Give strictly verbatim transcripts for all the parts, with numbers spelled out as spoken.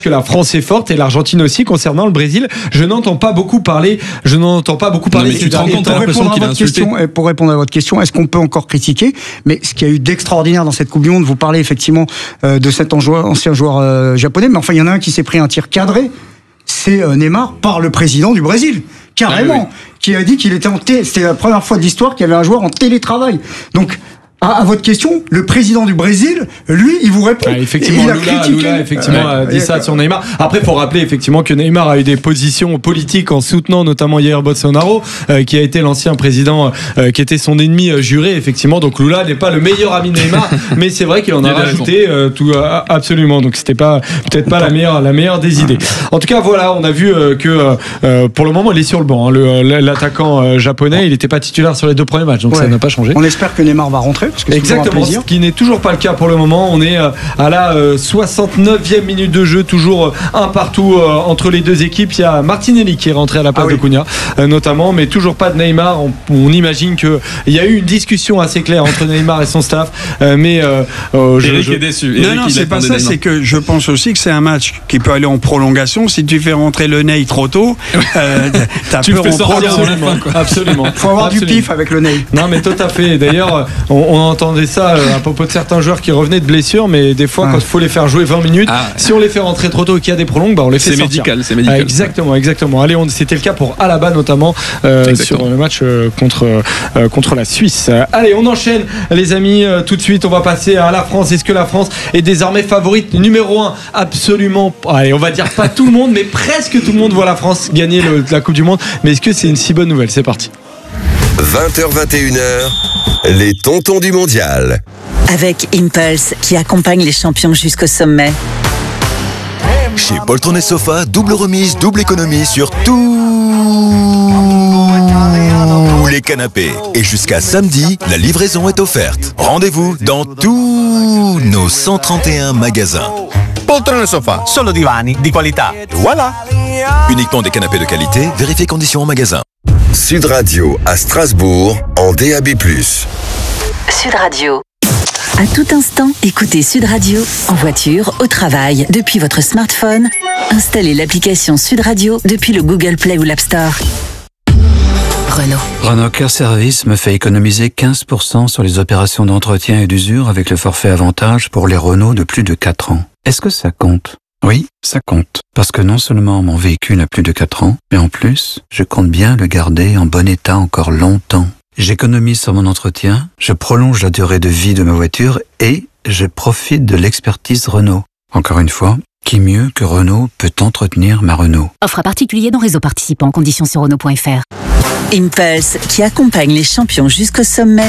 que la France est forte et l'Argentine aussi. Concernant le Brésil, je n'entends pas beaucoup parler. Je n'entends pas beaucoup parler. Non, mais tu te rends compte, t'as l'impression qu'il a insulté. Question, pour répondre à votre question, est-ce qu'on peut encore critiquer ? Mais ce qu'il y a eu d'extraordinaire dans cette Coupe du Monde, vous parlez effectivement euh, de cet joueur, ancien joueur euh, japonais, mais enfin il y en a un qui s'est pris un tir cadré. C'est euh, Neymar par le président du Brésil, carrément, ah, oui, oui. qui a dit qu'il était en té- c'était la première fois de l'histoire qu'il y avait un joueur en télétravail. Donc à, à votre question, le président du Brésil, lui, il vous répond. Ah, effectivement, il a Lula, critiqué. Lula effectivement euh, a dit ça sur Neymar. Après, il faut rappeler effectivement que Neymar a eu des positions politiques en soutenant notamment Jair Bolsonaro, euh, qui a été l'ancien président, euh, qui était son ennemi euh, juré effectivement. Donc Lula n'est pas le meilleur ami de Neymar, mais c'est vrai qu'il en a rajouté euh, tout euh, absolument. Donc c'était pas peut-être pas la meilleure la meilleure des idées. En tout cas, voilà, on a vu euh, que euh, pour le moment, il est sur le banc. Hein, le, l'attaquant euh, japonais, il n'était pas titulaire sur les deux premiers matchs, donc ouais. ça n'a pas changé. On espère que Neymar va rentrer. Parce que exactement, ce qui n'est toujours pas le cas pour le moment. On est à la soixante-neuvième minute de jeu, toujours un partout entre les deux équipes. Il y a Martinelli qui est rentré à la place ah oui. de Cunha notamment, mais toujours pas de Neymar. On, on imagine qu'il y a eu une discussion assez claire entre Neymar et son staff, mais euh, je, Eric je... est déçu. Non, Eric, non, c'est pas ça, Neymar. C'est que je pense aussi que c'est un match qui peut aller en prolongation. Si tu fais rentrer le Ney trop tôt, euh, t'as tu peur en prolongation. Absolument, absolument. Faut avoir absolument. du pif avec le Ney. Non, mais tout à fait. D'ailleurs, on, on entendait ça à propos de certains joueurs qui revenaient de blessures, mais des fois, ah. quand il faut les faire jouer vingt minutes, ah. si on les fait rentrer trop tôt et qu'il y a des prolongues, bah on les fait c'est sortir. Médical, c'est médical. Ah, exactement, exactement. Allez, on, c'était le cas pour Alaba notamment euh, sur le match euh, contre euh, contre la Suisse. Allez, on enchaîne, les amis. Euh, tout de suite, on va passer à la France. Est-ce que la France est désormais favorite numéro un ? Absolument. Allez, on va dire pas tout le monde, mais presque tout le monde voit la France gagner le, la Coupe du Monde. Mais est-ce que c'est une si bonne nouvelle ? C'est parti. vingt heures vingt et une heures, les tontons du mondial. Avec Impulse, qui accompagne les champions jusqu'au sommet. Chez Poltron et Sofa, double remise, double économie sur tous les canapés. Et jusqu'à samedi, la livraison est offerte. Rendez-vous dans tous nos cent trente et un magasins. Poltron et Sofa, solo divani di qualità. Voilà. Uniquement des canapés de qualité, vérifiez conditions en magasin. Sud Radio à Strasbourg en D A B plus. Sud Radio. À tout instant, écoutez Sud Radio en voiture, au travail, depuis votre smartphone. Installez l'application Sud Radio depuis le Google Play ou l'App Store. Renault. Renault Care Service me fait économiser quinze pour cent sur les opérations d'entretien et d'usure avec le forfait avantage pour les Renault de plus de quatre ans. Est-ce que ça compte ? Oui, ça compte. Parce que non seulement mon véhicule a plus de quatre ans, mais en plus, je compte bien le garder en bon état encore longtemps. J'économise sur mon entretien, je prolonge la durée de vie de ma voiture et je profite de l'expertise Renault. Encore une fois, qui mieux que Renault peut entretenir ma Renault ? Offre à particulier dans réseau participant, conditions sur Renault point F R. Impulse, qui accompagne les champions jusqu'au sommet,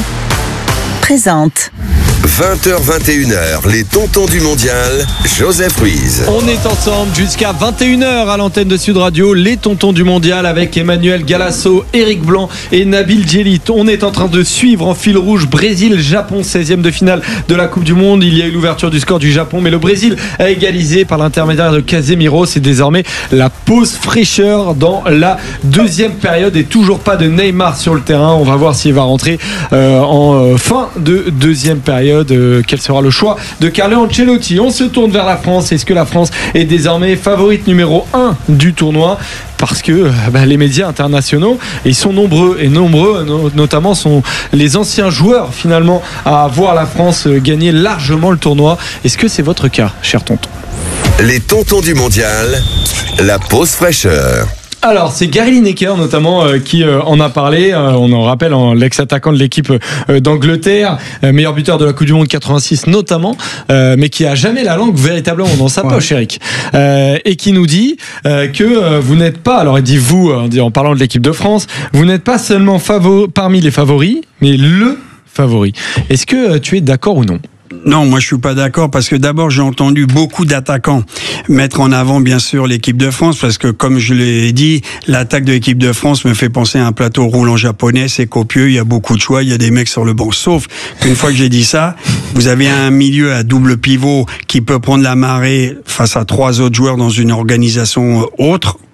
présente. vingt heures vingt et une heures, les tontons du mondial, Joseph Ruiz. On est ensemble jusqu'à vingt et une heures à l'antenne de Sud Radio, les tontons du mondial avec Emmanuel Galasso, Eric Blanc et Nabil Djellit. On est en train de suivre en fil rouge Brésil-Japon, seizième de finale de la Coupe du Monde. Il y a eu l'ouverture du score du Japon, mais le Brésil a égalisé par l'intermédiaire de Casemiro. C'est désormais la pause fraîcheur dans la deuxième période et toujours pas de Neymar sur le terrain. On va voir s'il va rentrer euh, en euh, fin de deuxième période. De quel sera le choix de Carlo Ancelotti. On se tourne vers la France. Est-ce que la France est désormais favorite numéro un du tournoi ? Parce que bah, les médias internationaux, ils sont nombreux et nombreux, no- notamment sont les anciens joueurs finalement à voir la France gagner largement le tournoi. Est-ce que c'est votre cas, cher tonton ? Les tontons du mondial, la pause fraîcheur. Alors, c'est Gary Lineker notamment euh, qui euh, en a parlé. Euh, on en rappelle, hein, l'ex-attaquant de l'équipe euh, d'Angleterre, euh, meilleur buteur de la Coupe du Monde quatre-vingt-six notamment, euh, mais qui a jamais la langue véritablement dans sa ouais. poche, Eric. Euh, et qui nous dit euh, que euh, vous n'êtes pas, alors il dit vous, en, en parlant de l'équipe de France, vous n'êtes pas seulement favori, parmi les favoris, mais le favori. Est-ce que euh, tu es d'accord ou non ? Non, moi je suis pas d'accord parce que d'abord j'ai entendu beaucoup d'attaquants mettre en avant bien sûr l'équipe de France parce que comme je l'ai dit, l'attaque de l'équipe de France me fait penser à un plateau roulant japonais, c'est copieux, il y a beaucoup de choix, il y a des mecs sur le banc. Sauf qu'une fois que j'ai dit ça, vous avez un milieu à double pivot qui peut prendre la marée face à trois autres joueurs dans une organisation autre,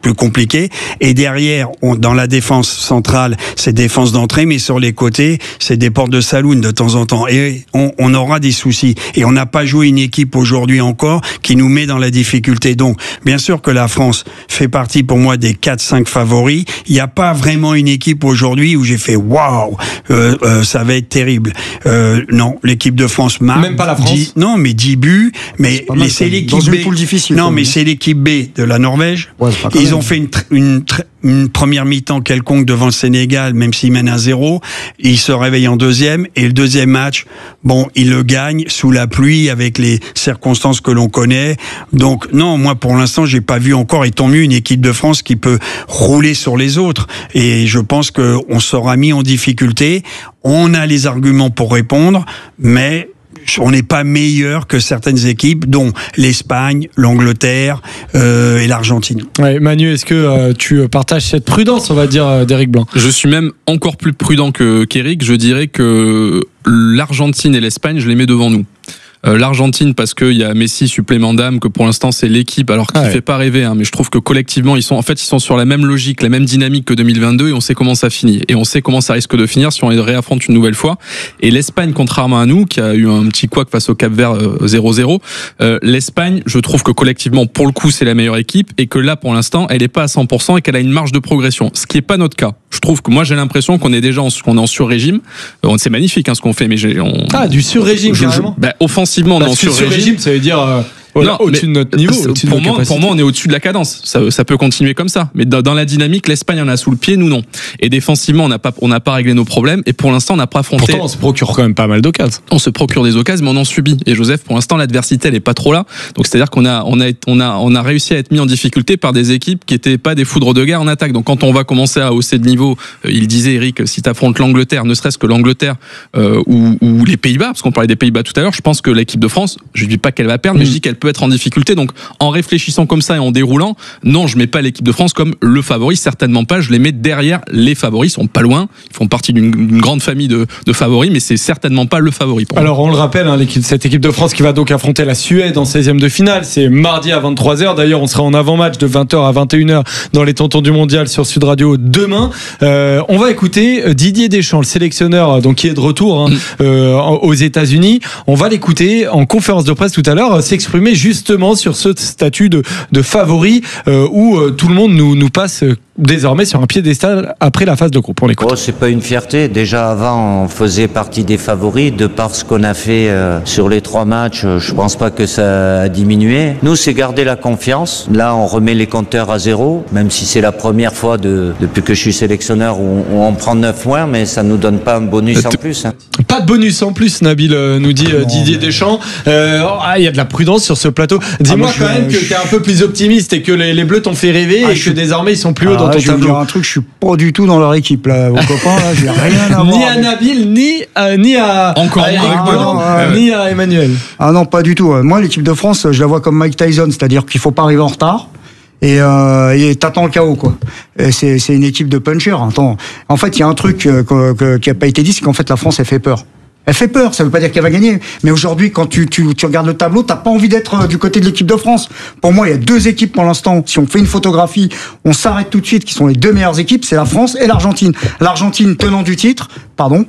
plus compliqué. Et derrière, on, dans la défense centrale, c'est défense d'entrée, mais sur les côtés, c'est des portes de saloon de temps en temps. Et on, on aura des soucis. Et on n'a pas joué une équipe aujourd'hui encore qui nous met dans la difficulté. Donc, bien sûr que la France fait partie pour moi des quatre cinq favoris. Il n'y a pas vraiment une équipe aujourd'hui où j'ai fait waouh, euh, euh, ça va être terrible. Euh, non, l'équipe de France marque. Même pas la France. dix, non, mais dix buts. Mais c'est, mal, c'est l'équipe dans B. une poule difficile. Non, mais c'est l'équipe B de la Norvège. Ouais, c'est pas quand Ils même. ont fait une, tr- une, tr- une première mi-temps quelconque devant le Sénégal, même s'ils mènent à zéro. Ils se réveillent en deuxième. Et le deuxième match, bon, ils le gagnent sous la pluie avec les circonstances que l'on connaît. Donc, non, moi, pour l'instant, j'ai pas vu encore, et tant mieux, une équipe de France qui peut rouler sur les autres. Et je pense qu'on sera mis en difficulté. On a les arguments pour répondre, mais on n'est pas meilleur que certaines équipes, dont l'Espagne, l'Angleterre euh, et l'Argentine. Ouais, Manu, est-ce que euh, tu partages cette prudence, on va dire, euh, d'Éric Blanc ? Je suis même encore plus prudent que, qu'Éric. Je dirais que l'Argentine et l'Espagne, je les mets devant nous. Euh, L'Argentine parce qu'il y a Messi supplément d'âme, que pour l'instant c'est l'équipe, alors qui ah ouais. fait pas rêver, hein, mais je trouve que collectivement ils sont en fait ils sont sur la même logique, la même dynamique que deux mille vingt-deux, et on sait comment ça finit et on sait comment ça risque de finir si on les réaffronte une nouvelle fois. Et l'Espagne, contrairement à nous, qui a eu un petit couac face au Cap-Vert euh, zéro zéro, euh, l'Espagne, je trouve que collectivement pour le coup c'est la meilleure équipe, et que là pour l'instant elle est pas à cent pour cent et qu'elle a une marge de progression, ce qui est pas notre cas. Je trouve que moi j'ai l'impression qu'on est déjà en, qu'on est en sur-régime. Euh, c'est magnifique hein, ce qu'on fait, mais j'ai on, ah du sur-régime je, carrément. Je, bah, offensivement on est en sur-régime. Régime, ça veut dire euh, voilà, non, au-dessus de notre niveau. Au-dessus pour, de moi, pour moi, on est au-dessus de la cadence. Ça, ça peut continuer comme ça. Mais dans, dans la dynamique, l'Espagne en a sous le pied, nous non. Et défensivement, on n'a pas, on n'a pas réglé nos problèmes. Et pour l'instant, on n'a pas affronté. Pourtant, on se procure quand même pas mal d'occasions. On se procure des occasions, mais on en subit. Et Joseph, pour l'instant, l'adversité, elle est pas trop là. Donc, c'est-à-dire qu'on a, on a, on a, on a réussi à être mis en difficulté par des équipes qui étaient pas des foudres de guerre en attaque. Donc, quand on va commencer à hausser de niveau, euh, il disait Eric, si t'affrontes l'Angleterre, ne serait-ce que l'Angleterre euh, ou, ou les Pays-Bas, parce qu'on parlait des Pays-Bas tout à l'heure, je pense que l'équipe de France, je dis pas qu'elle va perdre, mmh. mais je dis qu'elle peut être en difficulté. Donc, en réfléchissant comme ça et en déroulant, non, je mets pas l'équipe de France comme le favori, certainement pas. Je les mets derrière les favoris, ils sont pas loin, ils font partie d'une, d'une grande famille de, de favoris, mais c'est certainement pas le favori. Pour Alors, moi. on le rappelle, hein, l'équipe, cette équipe de France qui va donc affronter la Suède en seizième de finale, c'est mardi à vingt-trois heures. D'ailleurs, on sera en avant-match de vingt heures à vingt et une heures dans les Tontons du Mondial sur Sud Radio demain. Euh, on va écouter Didier Deschamps, le sélectionneur, donc qui est de retour hein, mmh. euh, aux États-Unis. On va l'écouter en conférence de presse tout à l'heure s'exprimer justement sur ce statut de, de favori euh, où euh, tout le monde nous, nous passe euh, désormais sur un piédestal après la phase de groupe. On l'écoute. Oh, c'est pas une fierté. Déjà avant, on faisait partie des favoris de par ce qu'on a fait euh, sur les trois matchs. Je pense pas que ça a diminué. Nous, c'est garder la confiance. Là, on remet les compteurs à zéro, même si c'est la première fois de, depuis que je suis sélectionneur où on, où on prend neuf points, mais ça nous donne pas un bonus en plus. Hein. Pas de bonus en plus, Nabil euh, nous dit euh, Didier Deschamps. Euh, ah, il y a de la prudence sur ce plateau. Dis-moi ah, quand même que tu es un peu plus optimiste et que les, les Bleus t'ont fait rêver ah, et que suis... désormais ils sont plus hauts ah, dans ton je tableau. Je vais dire un truc, je suis pas du tout dans leur équipe là, vos copains là, j'ai rien à voir. Ni à Nabil, ni à, ni à encore à Eric ah, Blanc, euh, ni à Emmanuel. Ah non, pas du tout. Moi, l'équipe de France, je la vois comme Mike Tyson, c'est-à-dire qu'il faut pas arriver en retard. Et, euh, et t'attends le chaos quoi. Et c'est, c'est une équipe de punchers. Attends. En fait, il y a un truc euh, que, que, qui a pas été dit, c'est qu'en fait la France elle fait peur. Elle fait peur, ça veut pas dire qu'elle va gagner. Mais aujourd'hui, quand tu, tu, tu regardes le tableau, t'as pas envie d'être du côté de l'équipe de France. Pour moi, il y a deux équipes pour l'instant. Si on fait une photographie, on s'arrête tout de suite, qui sont les deux meilleures équipes, c'est la France et l'Argentine. L'Argentine tenant du titre, pardon.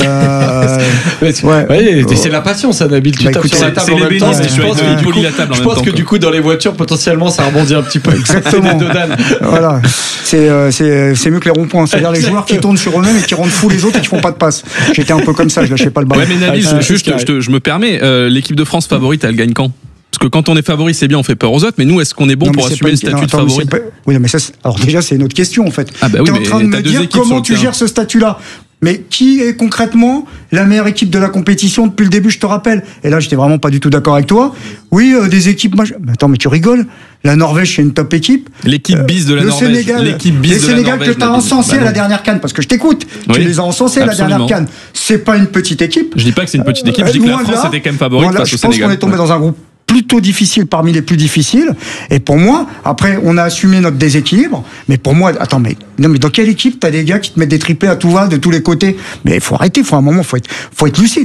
Euh, ouais, ouais, c'est la passion, ça, Nabil. Tu bah, tapes écoute, sur la table en même temps. Je pense que, du coup, je pense que du coup, dans les voitures, potentiellement, ça rebondit un petit peu. Exactement. Voilà. C'est, euh, c'est, c'est mieux que les ronds-points. C'est-à-dire les joueurs qui tournent sur eux-mêmes et qui rendent fous les autres et qui font pas de passe. J'étais un peu comme ça, je lâchais pas le ballon. Ouais, mais Nabil, ah, je, juste, je, te, je me permets, euh, l'équipe de France favorite, elle gagne quand ? Parce que quand on est favori, c'est bien, on fait peur aux autres, mais nous, est-ce qu'on est bon non, pour assumer le statut non, attends, de favori ? pas... Oui, non, mais ça, c'est... alors déjà, c'est une autre question en fait. Ah bah oui, t'es en train de me dire comment tu gères ce statut-là. Mais qui est concrètement la meilleure équipe de la compétition depuis le début, je te rappelle. Et là, j'étais vraiment pas du tout d'accord avec toi. Oui, euh, des équipes... Mais attends, mais tu rigoles. La Norvège, c'est une top équipe. L'équipe bis de la le Norvège. Sénégal, L'équipe bis les de la Sénégal Norvège, que tu as encensé bah à la dernière CAN, parce que je t'écoute. Oui, tu les as encensés à la dernière CAN. C'est pas une petite équipe. Je dis pas que c'est une petite équipe, euh, je dis que la France était quand même favorite face au Sénégal. Je pense qu'on est tombé dans un groupe plutôt difficile parmi les plus difficiles. Et pour moi, après, on a assumé notre déséquilibre. Mais pour moi, attends, mais, non, mais dans quelle équipe t'as des gars qui te mettent des triplés à tout va, de tous les côtés? Mais il faut arrêter, il faut un moment, il faut être, faut être lucide.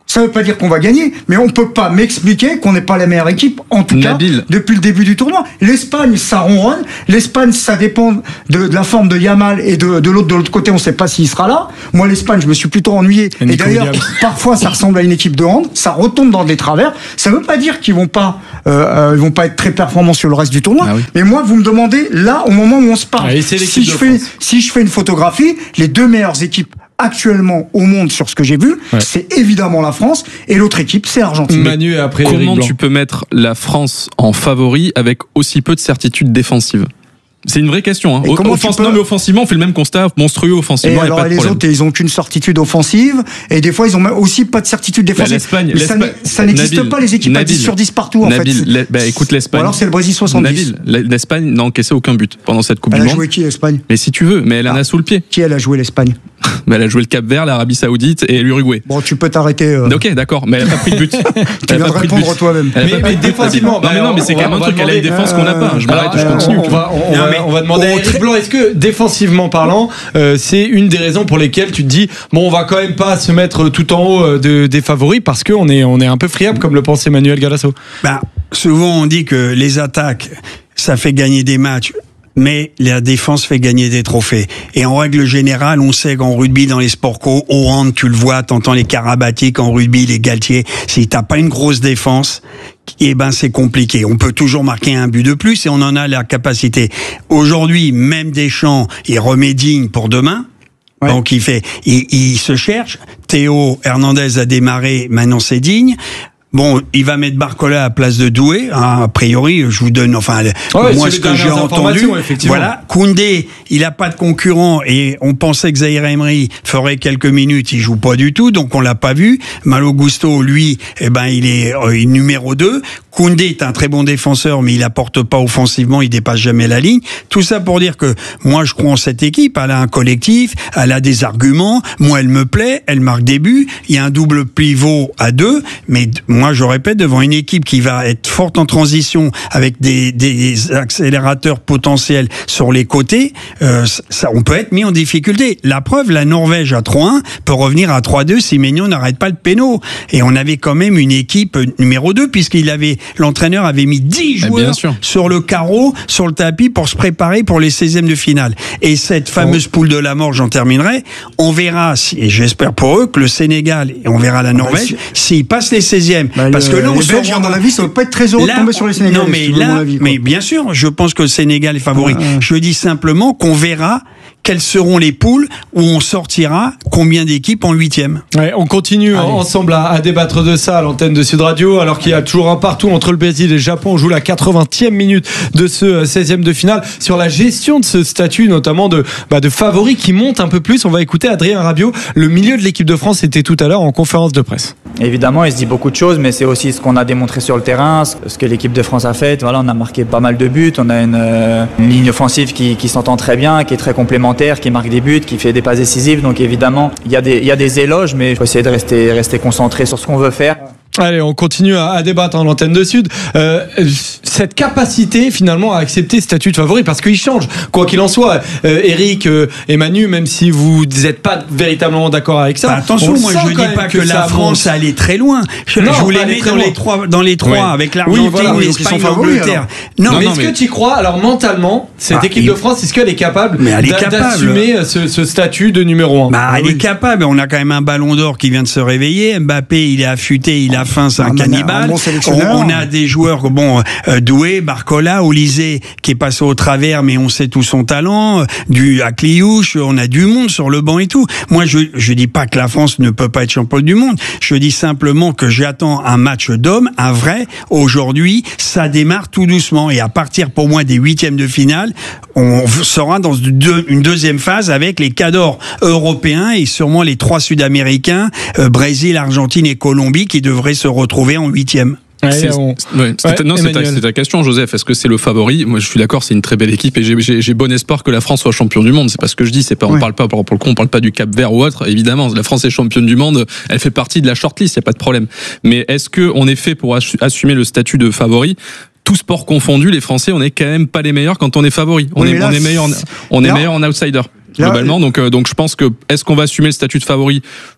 Ça veut pas dire qu'on va gagner, mais on peut pas m'expliquer qu'on n'est pas la meilleure équipe, en tout Nabil. cas, depuis le début du tournoi. L'Espagne, ça ronronne. L'Espagne, ça dépend de, de la forme de Yamal et de, de l'autre, de l'autre côté, on sait pas s'il sera là. Moi, l'Espagne, je me suis plutôt ennuyé. Et, et d'ailleurs, Williams. Parfois, ça ressemble à une équipe de hand. Ça retombe dans des travers. Ça veut pas dire qu'ils vont pas, euh, ils vont pas être très performants sur le reste du tournoi. Ah oui. Mais moi, vous me demandez, là, au moment où on se parle, ah, si je fais, si je fais une photographie, les deux meilleures équipes actuellement au monde sur ce que j'ai vu, ouais. c'est évidemment la France et l'autre équipe c'est l'Argentine. Manu et après comment tu peux mettre la France en favori avec aussi peu de certitude défensive? C'est une vraie question. Hein. Offens... peux... Non, mais offensivement, on fait le même constat, monstrueux offensivement. Et alors, y a pas de les problème. autres, ils ont qu'une certitude offensive, et des fois, ils ont aussi pas de certitude défensive. Bah, L'Espagne, mais l'Espagne, ça n'existe Nabil, pas, les équipes Nabil, à dix sur dix partout, en Nabil, fait. La, bah, écoute, l'Espagne. Ou alors, c'est le Brésil soixante-dix. Nabil, l'Espagne n'a encaissé aucun but pendant cette Coupe elle du Monde. Monde. Elle a joué qui, l'Espagne? Mais si tu veux, mais elle en ah. a sous le pied. Qui elle a joué, l'Espagne? bah, Elle a joué le Cap-Vert, l'Arabie Saoudite et l'Uruguay. Bon, tu peux t'arrêter. Euh... Ok, d'accord, mais elle n'a pas pris de but. Tu viens de répondre toi-même. Mais, mais défensivement, non, mais non, mais c'est quand même un truc, elle a une défense qu'on n'a pas. Je m'arrête, je continue. On va demander à Eric Blanc, est-ce que défensivement parlant, euh, c'est une des raisons pour lesquelles tu te dis bon, on va quand même pas se mettre tout en haut de, des favoris parce qu'on est, on est un peu friable, comme le pense Emmanuel Galasso. Bah, souvent on dit que les attaques, ça fait gagner des matchs. Mais la défense fait gagner des trophées. Et en règle générale, on sait qu'en rugby, dans les sports co, au hand, tu le vois, t'entends les Karabatiques en rugby, les Galtier. Si t'as pas une grosse défense, eh ben c'est compliqué. On peut toujours marquer un but de plus et on en a la capacité. Aujourd'hui, même Deschamps, il remet Digne pour demain. Ouais. Donc il fait, il, il se cherche. Théo Hernandez a démarré, maintenant c'est Digne. Bon, il va mettre Barcola à place de Doué, hein, a priori, je vous donne, enfin, ouais, moi ce que j'ai entendu, voilà, Koundé, il a pas de concurrent et on pensait que Zahir Emery ferait quelques minutes, il joue pas du tout, donc on l'a pas vu. Malo Gusto, lui, eh ben, il est euh, numéro deux. Koundé est un très bon défenseur, mais il apporte pas offensivement, il dépasse jamais la ligne. Tout ça pour dire que moi, je crois en cette équipe, elle a un collectif, elle a des arguments, moi, elle me plaît, elle marque des buts, il y a un double pivot à deux, mais moi, je répète, devant une équipe qui va être forte en transition avec des, des accélérateurs potentiels sur les côtés, euh, ça, on peut être mis en difficulté. La preuve, la Norvège à trois un peut revenir à trois deux si Maignan n'arrête pas le péno. Et on avait quand même une équipe numéro deux, puisqu'il avait, l'entraîneur avait mis dix joueurs sur le carreau, sur le tapis pour se préparer pour les seizièmes de finale. Et cette fameuse oh. poule de la mort, j'en terminerai, on verra, si, et j'espère pour eux, que le Sénégal, et on verra la Norvège, bah, si... s'ils passent les seizièmes. Bah, parce que là, on se Belges, dans la vie, ça ne va pas être très heureux là, de tomber sur les Sénégalais. Non, mais là, avis, mais bien sûr, je pense que le Sénégal est favori. Ah. Je dis simplement qu'on verra quelles seront les poules où on sortira combien d'équipes en huitième. Ouais, on continue Allez. ensemble à, à débattre de ça à l'antenne de Sud Radio, alors qu'il y a toujours un partout entre le Brésil et le Japon. On joue la quatre-vingtième minute de ce seizième de finale sur la gestion de ce statut, notamment de, bah, de favori qui monte un peu plus. On va écouter Adrien Rabiot, le milieu de l'équipe de France, était tout à l'heure en conférence de presse. Évidemment, il se dit beaucoup de choses, mais c'est aussi ce qu'on a démontré sur le terrain, ce que l'équipe de France a fait. Voilà, on a marqué pas mal de buts, on a une, euh, une ligne offensive qui, qui s'entend très bien, qui est très complémentaire, qui marque des buts, qui fait des passes décisives. Donc évidemment, il y a des, il y a des éloges, mais il faut essayer de rester, rester concentré sur ce qu'on veut faire. Allez, on continue à, à débattre en l'antenne de Sud. Euh, cette capacité finalement à accepter ce statut de favori, parce qu'il change, quoi qu'il en soit. Euh, Eric euh, et Manu, même si vous n'êtes pas véritablement d'accord avec ça. Bah, attention, moi je dis pas que, que la France monte. allait très loin. Je, non, je vous les mets dans les trois, dans les trois, ouais. avec l'Argentine, oui, voilà, l'Espagne, l'Angleterre. Non, non, mais est-ce mais... que tu y crois, alors mentalement, cette ah, équipe il... de France, est-ce qu'elle est capable, mais elle est capable d'assumer ce, ce statut de numéro un? Bah, ah, elle oui. est capable. On a quand même un Ballon d'Or qui vient de se réveiller. Mbappé, il est affûté, il a faim, c'est un cannibale. Bon on, on a des joueurs, bon, euh, Doué, Barcola, Olysée, qui est passé au travers, mais on sait tout son talent, du à Cliouche, on a du monde sur le banc et tout. Moi, je je dis pas que la France ne peut pas être championne du monde. Je dis simplement que j'attends un match d'hommes, un vrai. Aujourd'hui, ça démarre tout doucement, et à partir pour moi des huitièmes de finale, on sera dans une deuxième phase avec les cadors européens et sûrement les trois Sud-Américains, euh, Brésil, Argentine et Colombie, qui devraient se retrouver en huitième. Ouais, c'est, on... ouais, c'est, ouais, non, c'est ta, c'est ta question, Joseph. Est-ce que c'est le favori? Moi, je suis d'accord, c'est une très belle équipe et j'ai, j'ai, j'ai bon espoir que la France soit champion du monde. C'est pas ce que je dis. C'est pas, on ouais. parle pas pour, pour le coup, on parle pas du Cap-Vert ou autre. Évidemment, la France est championne du monde. Elle fait partie de la shortlist. Y a pas de problème. Mais est-ce que on est fait pour assumer le statut de favori? Tout sport confondu, les Français, on est quand même pas les meilleurs quand on est favori. On oui, est, là, on est meilleur, on est meilleur en outsider. Globalement, donc, euh, donc je pense que est-ce qu'on va assumer le statut de favori?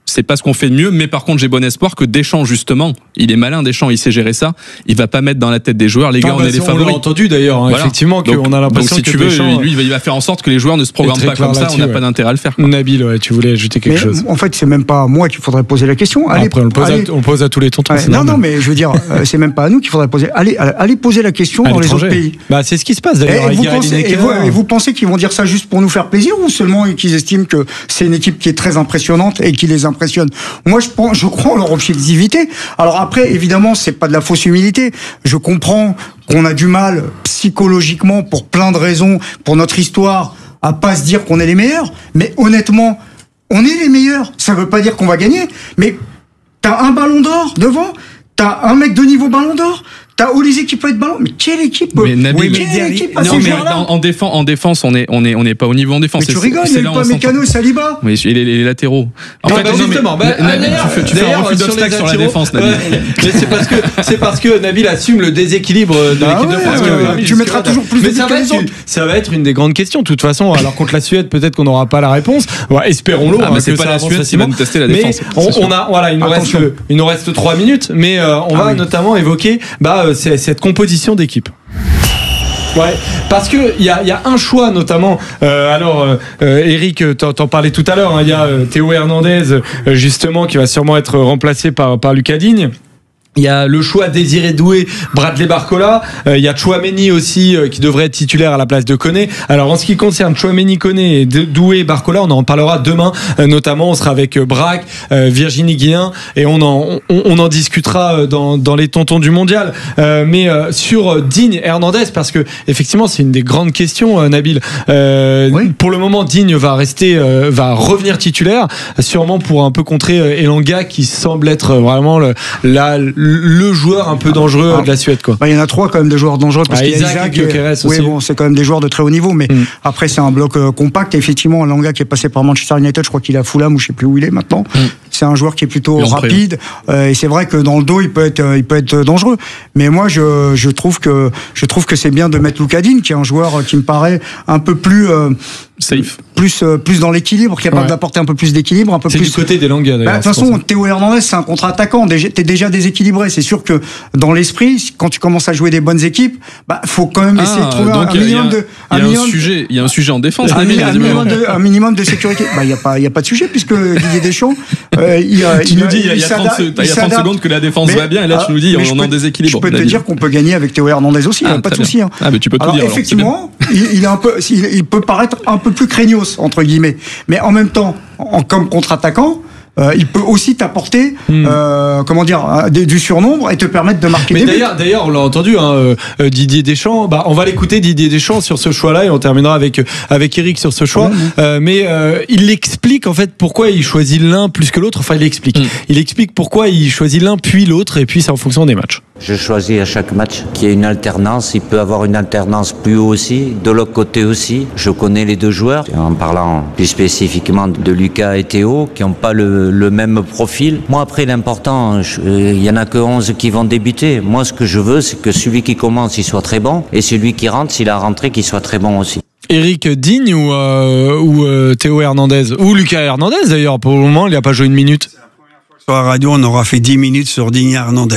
c'est pas ce qu'on fait de mieux, mais par contre j'ai bon espoir que Deschamps justement, il est malin, Deschamps, il sait gérer ça, il va pas mettre dans la tête des joueurs, les gars, ah, on bah, est les on favoris. l'a entendu d'ailleurs, hein, voilà. effectivement, qu'on a l'impression donc, si que tu veux, Deschamps, lui, il va faire en sorte que les joueurs ne se programment pas comme ça, on n'a ouais. pas d'intérêt à le faire. Quoi. Nabil, ouais, tu voulais ajouter quelque mais, chose. En fait, c'est même pas à moi qu'il faudrait poser la question. Allez, Après, on le pose, allez. à, on pose à tous les tontons. Ouais, non, non, mais je veux dire, euh, c'est même pas à nous qu'il faudrait poser. Allez, allez poser la question à dans les autres pays. Bah, c'est ce qui se passe d'ailleurs. Et, avec vous, Gary pensez, Lineker. et, vous, et vous pensez qu'ils vont dire ça juste pour nous faire plaisir ou seulement qu'ils estiment que c'est une équipe qui est très impressionnante et qui les impressionne? Moi, je pense, je crois en leur objectivité. Alors après, évidemment, c'est pas de la fausse humilité. Je comprends qu'on a du mal psychologiquement pour plein de raisons, pour notre histoire, à pas se dire qu'on est les meilleurs. Mais honnêtement, on est les meilleurs. Ça veut pas dire qu'on va gagner. Mais t'as un ballon d'or devant, t'as un mec de niveau ballon d'or, t'as Olysée qui peut être ballon. Mais quelle équipe? Mais Nabil, quelle mais équipe à non, ces mais joueurs-là? en, en, défense, en défense, on est, on est, on n'est pas au niveau en défense. Mais tu rigoles, il n'y a pas Mécano et Saliba. Oui, et les, les latéraux. En non, fait, bah, non, justement, mais, bah, Nabil, tu fais, tu fais un refus d'obstacle sur la défense, Nabil. Ouais, mais c'est parce que c'est parce que Nabil assume le déséquilibre de bah l'équipe ouais, de France. ouais, ouais, tu mettras toujours plus mais de ça buts va, que les être, autres. ça va être une des grandes questions. De toute façon, alors contre la Suède, peut-être qu'on n'aura pas la réponse. Ouais, espérons-le. Ah, hein, mais c'est que pas ça la avance Suède qui va nous tester la défense. Mais on, on a, voilà, il nous reste, il nous reste trois minutes, mais euh, on Ah va oui. notamment évoquer bah, euh, cette composition d'équipe. Ouais, parce que il y a, y a un choix notamment. Euh, alors, euh, Eric, t'en, t'en parlais tout à l'heure. Il hein, y a euh, Théo Hernandez euh, justement qui va sûrement être remplacé par par Lucas Digne. Il y a le choix Désiré Doué, Bradley Barcola. Il euh, y a Chouameni aussi euh, qui devrait être titulaire à la place de Koné. Alors en ce qui concerne Chouameni, Koné, Doué, Barcola, on en parlera demain. Euh, notamment, on sera avec euh, Braque, euh, Virginie Guillen et on en on, on en discutera dans dans les tontons du mondial. Euh, mais euh, sur Digne, Hernandez, parce que effectivement c'est une des grandes questions, euh, Nabil. Euh, oui. Pour le moment, Digne va rester, euh, va revenir titulaire, sûrement pour un peu contrer euh, Elanga qui semble être vraiment le, la le joueur un peu dangereux ah, de la Suède, quoi. Bah, il y en a trois quand même de joueurs dangereux parce ah, qu'il y a Isaac, Isaac et Gyökeres aussi. Oui, bon, c'est quand même des joueurs de très haut niveau, mais mm. après c'est un bloc euh, compact. Et effectivement, Elanga qui est passé par Manchester United, je crois qu'il est à Fulham ou je sais plus où il est maintenant. Mm. C'est un joueur qui est plutôt rapide euh, et c'est vrai que dans le dos il peut être, euh, il peut être dangereux. Mais moi, je, je trouve que je trouve que c'est bien de mettre Lucas Digne, qui est un joueur qui me paraît un peu plus euh, safe, plus euh, plus dans l'équilibre, capable ouais. d'apporter un peu plus d'équilibre, un peu c'est plus. C'est du côté des Elanga d'ailleurs. Bah, de toute façon, Théo Hernandez, c'est un contre-attaquant. T'es déjà déséquilibré. C'est sûr que dans l'esprit, quand tu commences à jouer des bonnes équipes, bah faut quand même essayer ah, de trouver un, un minimum de. Il y a un sujet. Il y a un sujet en défense. Un, un, minimum, de, un minimum de sécurité. Bah il y a pas il y a pas de sujet puisque Didier Deschamps. Euh, il, tu il, nous dis il y a, il il y a trente, il y a trente secondes que la défense mais, va bien et là tu nous dis on est en déséquilibre. Je peux te dire qu'on peut gagner avec Théo Hernandez aussi. Ah, pas de souci. Hein. Ah mais tu peux tout alors, dire. Effectivement, alors, il, il est un peu, il, il peut paraître un peu plus craignos entre guillemets, mais en même temps, en, comme contre-attaquant. Euh, il peut aussi t'apporter, hmm. euh, comment dire, du, du surnombre et te permettre de marquer mais des d'ailleurs, buts. D'ailleurs, on l'a entendu, hein, euh, Didier Deschamps. Bah, on va l'écouter, Didier Deschamps, sur ce choix-là, et on terminera avec avec Eric sur ce choix. Hmm. Euh, mais euh, il explique en fait pourquoi il choisit l'un plus que l'autre. Enfin, il explique. Hmm. Il explique pourquoi il choisit l'un puis l'autre, et puis c'est en fonction des matchs. Je choisis à chaque match qu'il y ait une alternance. Il peut avoir une alternance plus haut aussi, de l'autre côté aussi. Je connais les deux joueurs, en parlant plus spécifiquement de Lucas et Théo, qui n'ont pas le, le même profil. Moi, après, l'important, il y en a que onze qui vont débuter. Moi, ce que je veux, c'est que celui qui commence, il soit très bon, et celui qui rentre, s'il a rentré, qu'il soit très bon aussi. Eric Digne ou, euh, ou euh, Théo Hernandez ou Lucas Hernandez d'ailleurs, pour le moment, il n'a pas joué une minute. Sur la radio, on aura fait dix minutes sur Digne Hernandez.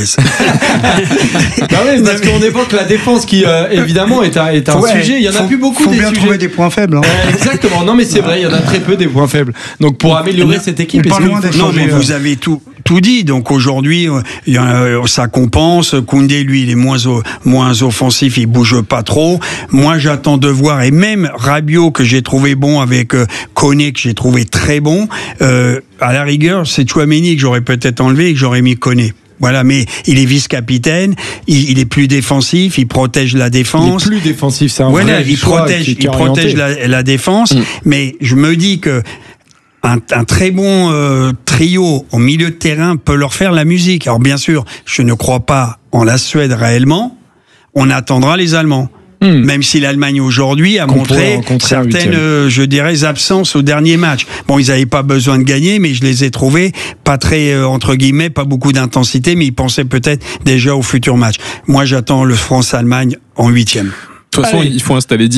bah ouais, parce qu'on évoque la défense qui, euh, évidemment, est un, est un ouais, sujet. Il y en a faut, plus beaucoup faut des bien sujets. trouver des points faibles. Hein. Euh, exactement. Non, mais c'est vrai, il y en a très peu des points faibles. Donc, pour améliorer cette équipe, pas loin non, mais vous avez tout, tout dit. Donc, aujourd'hui, il y a, ça compense. Koundé, lui, il est moins, moins offensif, il bouge pas trop. Moi, j'attends de voir. Et même Rabiot, que j'ai trouvé bon avec euh, Koné, que j'ai trouvé très bon, euh, à la rigueur, c'est Chouameni que j'aurais peut-être enlevé et que j'aurais mis Koné. Voilà, mais il est vice-capitaine, il, il est plus défensif, il protège la défense. Il est plus défensif, c'est un voilà, vrai il protège, il protège la, la défense. Mm. Mais je me dis que un, un très bon euh, trio au milieu de terrain peut leur faire la musique. Alors bien sûr, je ne crois pas en la Suède réellement. On attendra les Allemands. Mmh. Même si l'Allemagne aujourd'hui a montré certaines, euh, je dirais, absences au dernier match. Bon, ils n'avaient pas besoin de gagner, mais je les ai trouvés pas très, euh, entre guillemets, pas beaucoup d'intensité, mais ils pensaient peut-être déjà au futur match. Moi, j'attends le France-Allemagne en huitième. De toute façon, Allez. il faut installer Digne. Parce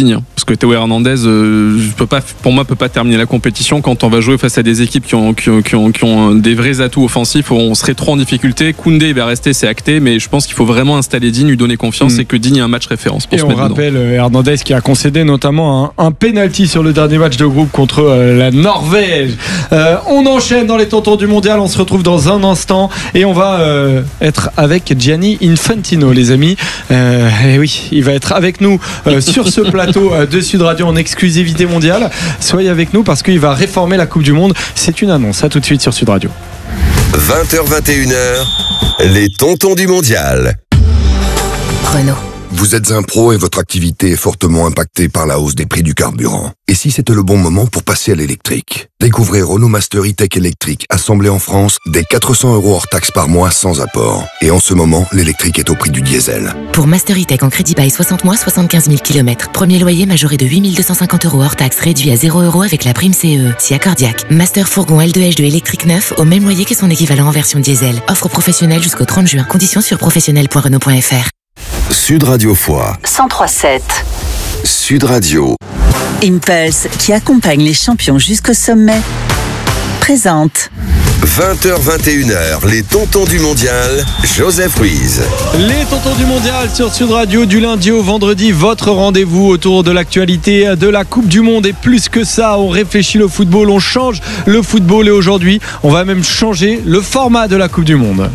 parce que Théo Hernandez, euh, peut pas, pour moi, peut pas terminer la compétition quand on va jouer face à des équipes qui ont, qui ont, qui ont, qui ont des vrais atouts offensifs. On serait trop en difficulté. Koundé va rester, c'est acté, mais je pense qu'il faut vraiment installer Digne, lui donner confiance mmh. et que Digne ait un match référence pour et se on mettre rappelle dedans. Hernandez qui a concédé notamment un, un penalty sur le dernier match de groupe contre euh, la Norvège. Euh, on enchaîne dans les tontons du mondial. On se retrouve dans un instant et on va euh, être avec Gianni Infantino, les amis. Euh, et oui, il va être avec nous euh, sur ce plateau euh, de Sud Radio en exclusivité mondiale. Soyez avec nous parce qu'il va réformer la Coupe du Monde. C'est une annonce. À tout de suite sur Sud Radio. vingt heures vingt et une heures, les tontons du mondial. Renault. Vous êtes un pro et votre activité est fortement impactée par la hausse des prix du carburant. Et si c'était le bon moment pour passer à l'électrique? Découvrez Renault Master E-Tech électrique, assemblé en France, dès quatre cents euros hors taxe par mois sans apport. Et en ce moment, l'électrique est au prix du diesel. Pour Master E-Tech en crédit bail soixante mois, soixante-quinze mille kilomètres. Premier loyer majoré de huit mille deux cent cinquante euros hors taxe, réduit à zéro euros avec la prime C E E. Si accordiaque. Master fourgon L deux H deux électrique neuf au même loyer que son équivalent en version diesel. Offre professionnelle jusqu'au trente juin. Conditions sur professionnel point renault point f r. Sud Radio Foix. cent trois virgule sept. Sud Radio. Impulse, qui accompagne les champions jusqu'au sommet, présente. vingt heures vingt et une heures, les tontons du mondial, Joseph Ruiz. Les tontons du mondial sur Sud Radio du lundi au vendredi, votre rendez-vous autour de l'actualité de la Coupe du Monde. Et plus que ça, on réfléchit le football, on change le football et aujourd'hui, on va même changer le format de la Coupe du Monde.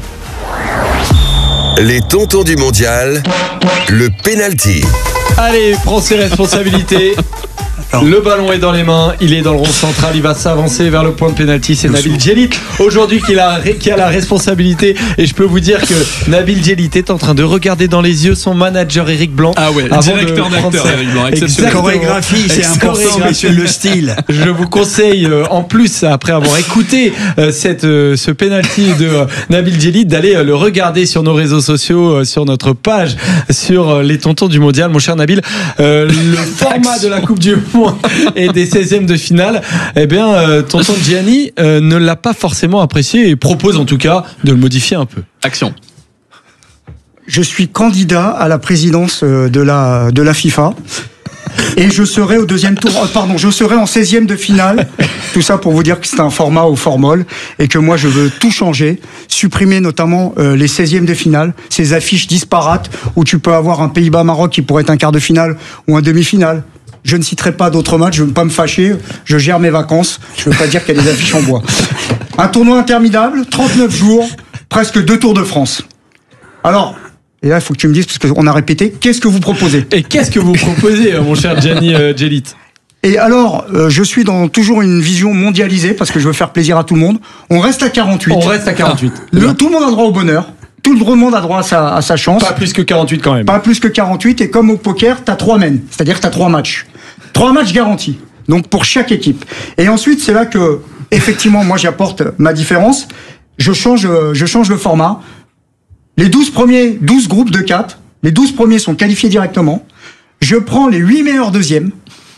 Les tontons du mondial, le penalty. Allez, prends ses responsabilités. Le ballon est dans les mains, il est dans le rond central, il va s'avancer vers le point de pénalty. C'est Nabil Djellit aujourd'hui qui a, qui a la responsabilité. Et je peux vous dire que Nabil Djellit est en train de regarder dans les yeux son manager Éric Blanc. Ah ouais, directeur d'acteur Éric Blanc. La chorégraphie, c'est important, monsieur, le style. Je vous conseille, euh, en plus, après avoir écouté euh, cette, euh, ce penalty de euh, Nabil Djellit, d'aller euh, le regarder sur nos réseaux sociaux, euh, sur notre page, sur euh, les tontons du mondial. Mon cher Nabil, euh, le format de la Coupe du Monde et des seizièmes de finale, eh bien, euh, tonton Gianni euh, ne l'a pas forcément apprécié et propose en tout cas de le modifier un peu. Action. Je suis candidat à la présidence de la, de la FIFA. Et je serai au deuxième tour, euh, pardon, je serai en seizième de finale. Tout ça pour vous dire que c'est un format au formol et que moi je veux tout changer, supprimer notamment euh, les seizièmes de finale, ces affiches disparates où tu peux avoir un Pays-Bas-Maroc qui pourrait être un quart de finale ou un demi-finale. Je ne citerai pas d'autres matchs, je ne veux pas me fâcher, je gère mes vacances, je ne veux pas dire qu'il y a des affiches en bois. Un tournoi interminable, trente-neuf jours, presque deux Tours de France. Alors, et là il faut que tu me dises, parce qu'on a répété, qu'est-ce que vous proposez ? Et qu'est-ce que vous proposez, mon cher Gianni euh, Djellit ? Et alors, euh, je suis dans toujours une vision mondialisée, parce que je veux faire plaisir à tout le monde. On reste à quarante-huit. On reste à quarante-huit. Le, tout le monde a droit au bonheur. Tout le monde a droit à sa, à sa chance. Pas plus que quarante-huit quand même. Pas plus que quarante-huit. Et comme au poker, t'as trois mains. C'est-à-dire que t'as trois matchs. Trois matchs garantis. Donc pour chaque équipe. Et ensuite, c'est là que, effectivement, moi j'apporte ma différence. Je change, je change le format. Les douze premiers, douze groupes de quatre. Les douze premiers sont qualifiés directement. Je prends les huit meilleurs deuxièmes.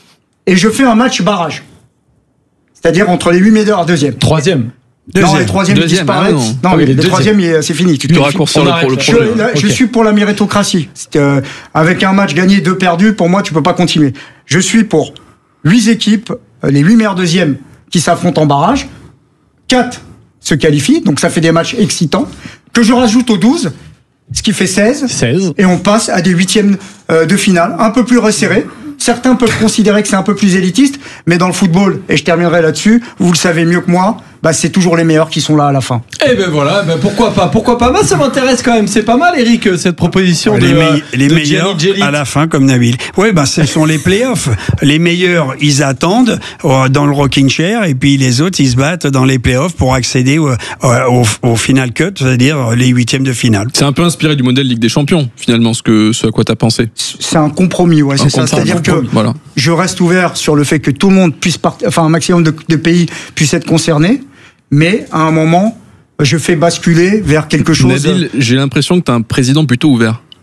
Et je fais un match barrage. C'est-à-dire entre les huit meilleurs deuxièmes. Troisième. Deuxième. Non, les troisièmes ils disparaissent. Ah non, non mais les troisièmes, c'est fini. Tu te raccourcis le, le je, là, okay. je suis pour la méritocratie. Euh, avec un match gagné, deux perdus, pour moi, tu peux pas continuer. Je suis pour huit équipes, les huit meilleurs deuxièmes qui s'affrontent en barrage. quatre se qualifient, donc ça fait des matchs excitants. Que je rajoute aux douze, ce qui fait seize. seize. Et on passe à des huitièmes euh, de finale, un peu plus resserrés. Certains peuvent considérer que c'est un peu plus élitiste, mais dans le football, et je terminerai là-dessus, vous le savez mieux que moi, bah c'est toujours les meilleurs qui sont là à la fin. Et ben voilà, ben pourquoi pas, pourquoi pas. Moi ça m'intéresse quand même, c'est pas mal Eric cette proposition les de me- les de meilleurs Gianni à la fin comme Nabil. Ouais, bah ce sont les playoffs. Les meilleurs, ils attendent euh, dans le rocking chair et puis les autres, ils se battent dans les playoffs pour accéder au, au, au final cut, c'est-à-dire les huitièmes de finale. C'est un peu inspiré du modèle Ligue des Champions finalement, ce que ce à quoi t'as pensé. C'est un compromis, ouais, c'est un ça. C'est-à-dire que voilà. Je reste ouvert sur le fait que tout le monde puisse partir, enfin un maximum de, de pays puissent être concernés. Mais à un moment, je fais basculer vers quelque chose. Nabil, j'ai l'impression que tu as un président plutôt ouvert.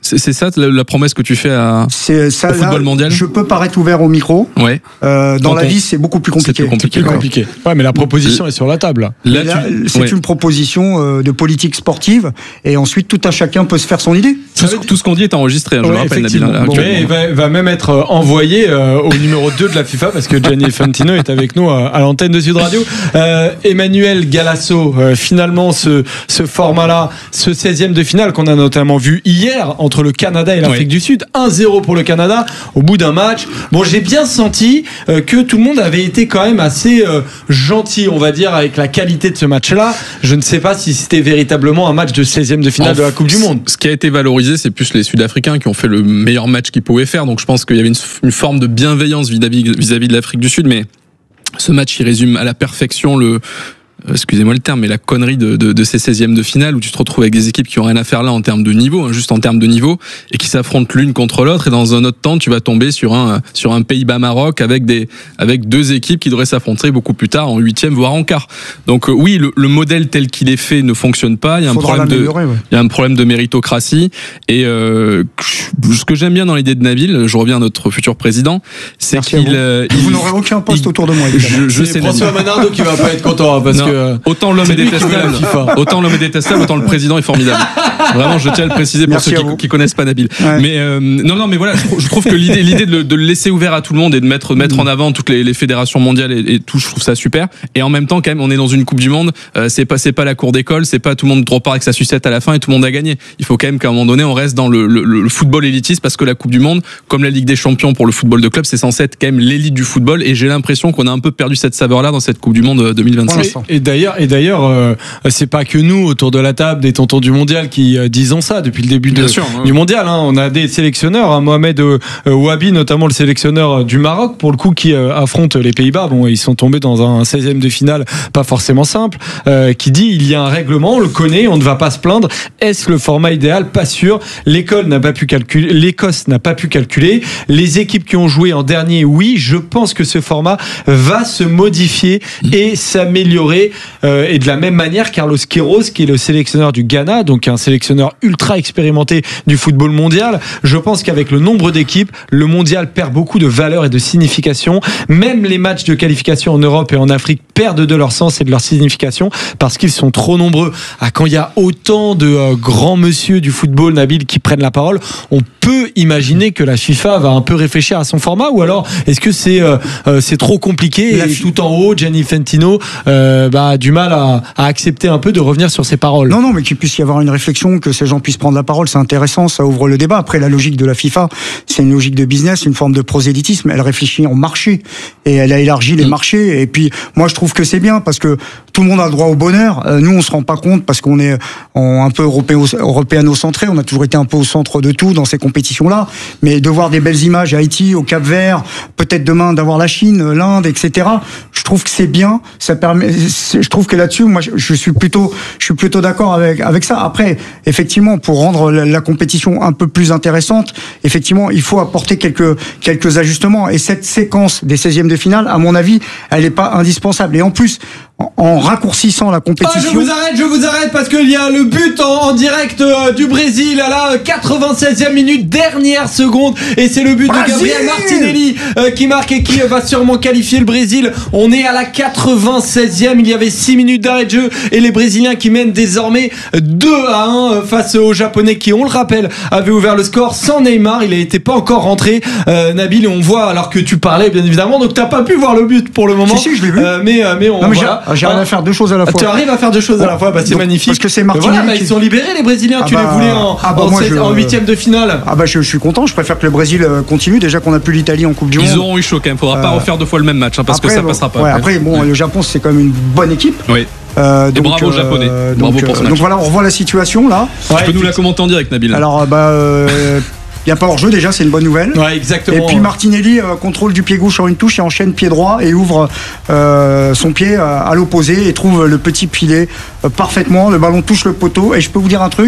C'est, c'est ça la, la promesse que tu fais à, c'est ça, au football là, mondial. Je peux paraître ouvert au micro. Ouais. Euh, dans Quand la on... vie, c'est beaucoup plus compliqué. C'est plus compliqué. C'est plus compliqué. Ouais, mais la proposition est sur la table. Là, Là, tu... c'est ouais. une proposition euh, de politique sportive, et ensuite tout un chacun peut se faire son idée. Tout, ce, tout ce qu'on dit est enregistré, hein, je ouais, le rappelle, Nabil. Hein, bon, il va, va même être envoyé euh, au numéro deux de la FIFA parce que Gianni Infantino est avec nous à, à l'antenne de Sud Radio. Euh, Emmanuel Galasso, euh, finalement ce, ce format-là, ce seizième de finale qu'on a notamment vu hier entre le Canada et l'Afrique oui. du Sud, un zéro pour le Canada au bout d'un match. Bon, j'ai bien senti euh, que tout le monde avait été quand même assez euh, gentil, on va dire, avec la qualité de ce match-là. Je ne sais pas si c'était véritablement un match de seizième de finale en de la Coupe du Monde. Ce qui a été valorisé, c'est plus les Sud-Africains qui ont fait le meilleur match qu'ils pouvaient faire. Donc je pense qu'il y avait une, une forme de bienveillance vis-à-vis, vis-à-vis de l'Afrique du Sud. Mais ce match, il résume à la perfection le... excusez-moi le terme, mais la connerie de, de, de ces seizièmes de finale où tu te retrouves avec des équipes qui ont rien à faire là en termes de niveau, hein, juste en termes de niveau, et qui s'affrontent l'une contre l'autre, et dans un autre temps, tu vas tomber sur un, sur un Pays-Bas-Maroc avec des, avec deux équipes qui devraient s'affronter beaucoup plus tard en huitième, voire en quart. Donc, euh, oui, le, le modèle tel qu'il est fait ne fonctionne pas. Il y a un problème de, ouais. il y a un problème de méritocratie, et, euh, ce que j'aime bien dans l'idée de Nabil, je reviens à notre futur président, c'est Merci qu'il, euh, vous. Vous n'aurez aucun poste il, autour de moi, évidemment. Je, je sais François Manardo qui va pas être content, parce non. que Autant l'homme est détestable, autant l'homme est détestable, autant le président est formidable. Vraiment, je tiens à le préciser pour Merci ceux qui, qui connaissent pas Nabil. Ouais. Mais euh, non, non, mais voilà, je, je trouve que l'idée, l'idée de le, de le laisser ouvert à tout le monde et de mettre, mettre mmh. en avant toutes les, les fédérations mondiales et, et tout, je trouve ça super. Et en même temps, quand même, on est dans une Coupe du Monde. Euh, c'est pas, c'est pas la cour d'école, c'est pas tout le monde repart avec sa sucette à la fin et tout le monde a gagné. Il faut quand même qu'à un moment donné, on reste dans le, le, le football élitiste parce que la Coupe du Monde, comme la Ligue des Champions pour le football de club, c'est censé être quand même l'élite du football. Et j'ai l'impression qu'on a un peu perdu cette saveur-là dans cette Coupe du Monde deux mille vingt-cinq. Et, et d'ailleurs, et d'ailleurs. Euh, c'est pas que nous autour de la table des tontons du mondial qui euh, disons ça depuis le début de, sûr, ouais. du mondial hein. On a des sélectionneurs hein, Mohamed euh, Ouabi notamment le sélectionneur du Maroc pour le coup qui euh, affronte les Pays-Bas. Bon, ils sont tombés dans un seizième de finale pas forcément simple, euh, qui dit il y a un règlement, on le connaît, on ne va pas se plaindre. Est-ce le format idéal? Pas sûr. L'école n'a pas pu calculer, l'Écosse n'a pas pu calculer. Les équipes qui ont joué en dernier, oui, je pense que ce format va se modifier et s'améliorer euh, et de la même manière Carlos Queiroz, qui est le sélectionneur du Ghana, donc un sélectionneur ultra expérimenté du football mondial, je pense qu'avec le nombre d'équipes, le mondial perd beaucoup de valeur et de signification. Même les matchs de qualification en Europe et en Afrique perdent de leur sens et de leur signification parce qu'ils sont trop nombreux. Ah, quand il y a autant de euh, grands monsieur du football, Nabil, qui prennent la parole, on peut imaginer que la FIFA va un peu réfléchir à son format, ou alors est-ce que c'est euh, euh, c'est trop compliqué et tout en haut, Gianni Infantino euh, bah, a du mal à, à accepter un peu de revenir sur ses paroles. Non, non, mais qu'il puisse y avoir une réflexion, que ces gens puissent prendre la parole, c'est intéressant, ça ouvre le débat. Après, la logique de la FIFA, c'est une logique de business, une forme de prosélytisme. Elle réfléchit en marché et elle a élargi les marchés. Et puis, moi, je trouve que c'est bien parce que tout le monde a le droit au bonheur. Nous, on se rend pas compte parce qu'on est un peu européano-centré. On a toujours été un peu au centre de tout dans ces compétitions-là. Mais de voir des belles images à Haïti, au Cap-Vert, peut-être demain d'avoir la Chine, l'Inde, et cetera. Je trouve que c'est bien. Ça permet. Je trouve que là-dessus, moi, je suis plutôt, je suis plutôt d'accord avec avec ça. Après, effectivement, pour rendre la, la compétition un peu plus intéressante, effectivement, il faut apporter quelques quelques ajustements. Et cette séquence des seizièmes de finale, à mon avis, elle n'est pas indispensable. Et en plus, en, en raccourcissant la compétition. Ah, je vous arrête, je vous arrête parce qu'il y a le but en, en direct euh, du Brésil à la quatre-vingt-seizième minute, dernière seconde, et c'est le but Brésil de Gabriel Martinelli euh, qui marque et qui euh, va sûrement qualifier le Brésil. On est à la quatre-vingt-seizième, il y avait six minutes d'arrêt de jeu et les Brésiliens qui mènent désormais deux à un face aux Japonais qui, on le rappelle, avaient ouvert le score sans Neymar. Il n'était pas encore rentré, euh, Nabil, et on voit alors que tu parlais bien évidemment, donc t'as pas pu voir le but pour le moment. Si, si, je l'ai vu. Euh, mais, euh, mais on non, mais voilà. J'arrive à faire deux choses à la fois. Tu arrives à faire deux choses à la fois, bah, c'est donc, magnifique. Parce que c'est Martinelli. Voilà, bah, qui... ils sont libérés les Brésiliens. Ah tu bah, les voulais en, ah bah en, moi, sept, je... en huitième de finale. Ah bah je, je suis content. Je préfère que le Brésil continue. Déjà qu'on a plus l'Italie en Coupe du Monde. Ils auront eu chaud quand même. Faudra euh... pas refaire deux fois le même match hein, parce après, que ça bon, passera pas. Ouais, après bon, ouais. Le Japon c'est quand même une bonne équipe. Oui. Euh, donc, et bravo aux Japonais. Euh, bravo donc, pour ce match. donc voilà, on revoit la situation là. Ouais, tu peux nous la commenter en direct, Nabil. Alors bah. Euh, il n'y a pas hors-jeu déjà, c'est une bonne nouvelle. Ouais, exactement. Et puis Martinelli euh, contrôle du pied gauche en une touche et enchaîne pied droit et ouvre euh, son pied à, à l'opposé et trouve le petit filet euh, parfaitement. Le ballon touche le poteau et je peux vous dire un truc,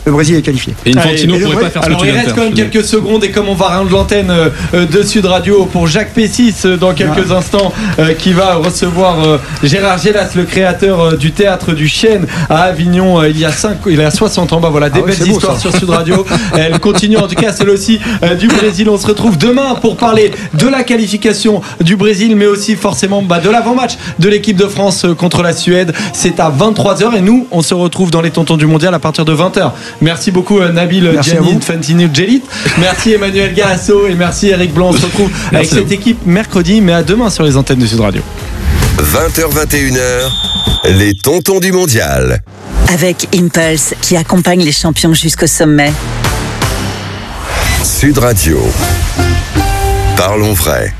le Brésil est qualifié. Et Infantino ne pourrait pas faire ce que alors tu il viens de reste faire, quand même je te dis. quelques secondes et comme on va rendre l'antenne euh, de Sud Radio pour Jacques Pessis euh, dans quelques Ah. instants euh, qui va recevoir euh, Gérard Gélas, le créateur euh, du théâtre du Chêne à Avignon euh, il y a cinq, il y a soixante ans. Bah voilà, des Ah ouais, belles c'est beau, histoires ça. sur Sud Radio. Elle continue en tout cas celle aussi euh, du Brésil. On se retrouve demain pour parler de la qualification du Brésil mais aussi forcément bah, de l'avant-match de l'équipe de France euh, contre la Suède. C'est à vingt-trois heures et nous on se retrouve dans les Tontons du Mondial à partir de vingt heures. Merci beaucoup euh, Nabil Merci à Gianni vous. Infantino Gelit. Merci Emmanuel Galasso et merci Eric Blanc. On se retrouve avec Merci à cette vous. équipe mercredi, mais à demain sur les antennes de Sud Radio. vingt heures vingt et une heures, les Tontons du Mondial. Avec Impulse, qui accompagne les champions jusqu'au sommet. Sud Radio. Parlons vrai.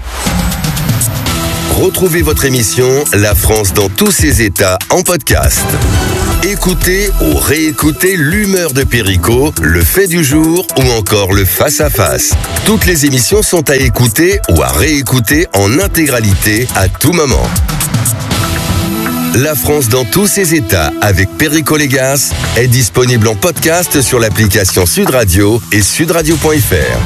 Retrouvez votre émission La France dans tous ses états en podcast. Écoutez ou réécoutez l'humeur de Perico, le fait du jour ou encore le face-à-face. Toutes les émissions sont à écouter ou à réécouter en intégralité à tout moment. La France dans tous ses états avec Perico Légas est disponible en podcast sur l'application Sud Radio et sudradio point f r.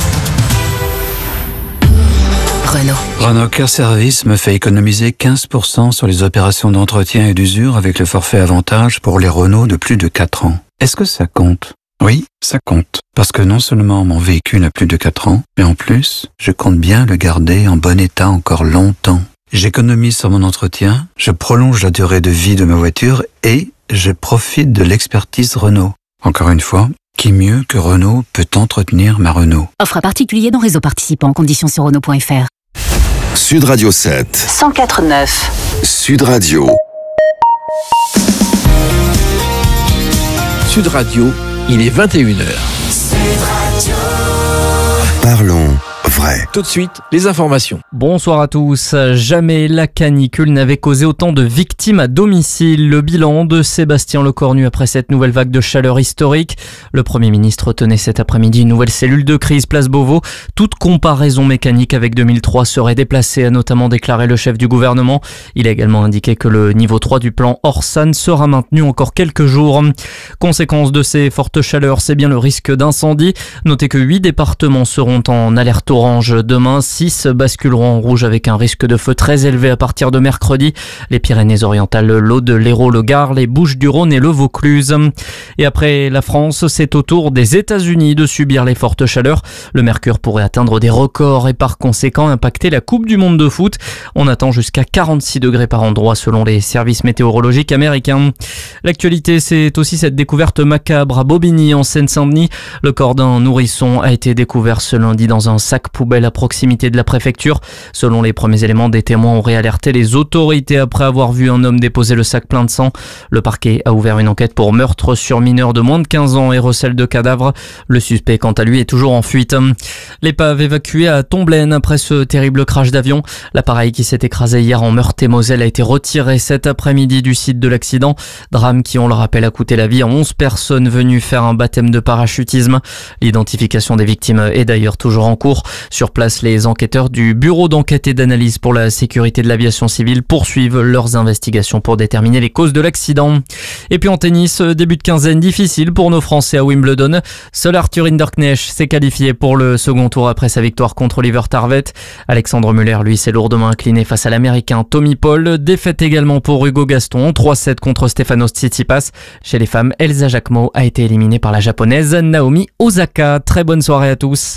Renault. Renault Care Service me fait économiser quinze pour cent sur les opérations d'entretien et d'usure avec le forfait avantage pour les Renault de plus de quatre ans. Est-ce que ça compte? Oui, ça compte. Parce que non seulement mon véhicule a plus de quatre ans, mais en plus, je compte bien le garder en bon état encore longtemps. J'économise sur mon entretien, je prolonge la durée de vie de ma voiture et je profite de l'expertise Renault. Encore une fois, qui mieux que Renault peut entretenir ma Renault? Offre à particulier dans réseau participant. Conditions sur Renault point F R. Sud Radio sept. cent quatre virgule neuf. Sud Radio. Sud Radio, il est vingt et une heures. Parlons vrai. Tout de suite, les informations. Bonsoir à tous. Jamais la canicule n'avait causé autant de victimes à domicile. Le bilan de Sébastien Lecornu après cette nouvelle vague de chaleur historique. Le Premier ministre tenait cet après-midi une nouvelle cellule de crise place Beauvau. Toute comparaison mécanique avec deux mille trois serait déplacée, a notamment déclaré le chef du gouvernement. Il a également indiqué que le niveau trois du plan Orsan sera maintenu encore quelques jours. Conséquence de ces fortes chaleurs, c'est bien le risque d'incendie. Notez que huit départements seront en alerte orange demain, six basculeront en rouge avec un risque de feu très élevé à partir de mercredi. Les Pyrénées-Orientales, l'Aude, l'Hérault, le Gard, les Bouches-du-Rhône et le Vaucluse. Et après la France, c'est au tour des États-Unis de subir les fortes chaleurs. Le mercure pourrait atteindre des records et par conséquent impacter la Coupe du monde de foot. On attend jusqu'à quarante-six degrés par endroit selon les services météorologiques américains. L'actualité, c'est aussi cette découverte macabre à Bobigny en Seine-Saint-Denis. Le corps d'un nourrisson a été découvert ce lundi dans un sac poubelle à proximité de la préfecture. Selon les premiers éléments, des témoins auraient alerté les autorités après avoir vu un homme déposer le sac plein de sang. Le parquet a ouvert une enquête pour meurtre sur mineur de moins de quinze ans et recel de cadavres. Le suspect, quant à lui, est toujours en fuite. L'épave évacuée à Tomblaine après ce terrible crash d'avion. L'appareil qui s'est écrasé hier en Meurthe-et-Moselle a été retiré cet après-midi du site de l'accident. Drame qui, on le rappelle, a coûté la vie à onze personnes venues faire un baptême de parachutisme. L'identification des victimes est d'ailleurs toujours en cours. Sur place, les enquêteurs du Bureau d'enquête et d'analyse pour la sécurité de l'aviation civile poursuivent leurs investigations pour déterminer les causes de l'accident. Et puis en tennis, début de quinzaine difficile pour nos Français à Wimbledon. Seul Arthur Hinderknecht s'est qualifié pour le second tour après sa victoire contre Oliver Tarvet. Alexandre Muller, lui, s'est lourdement incliné face à l'Américain Tommy Paul. Défaite également pour Hugo Gaston en trois sept contre Stefanos Tsitsipas. Chez les femmes, Elsa Jacquemot a été éliminée par la japonaise Naomi Osaka. Très bonne soirée à tous.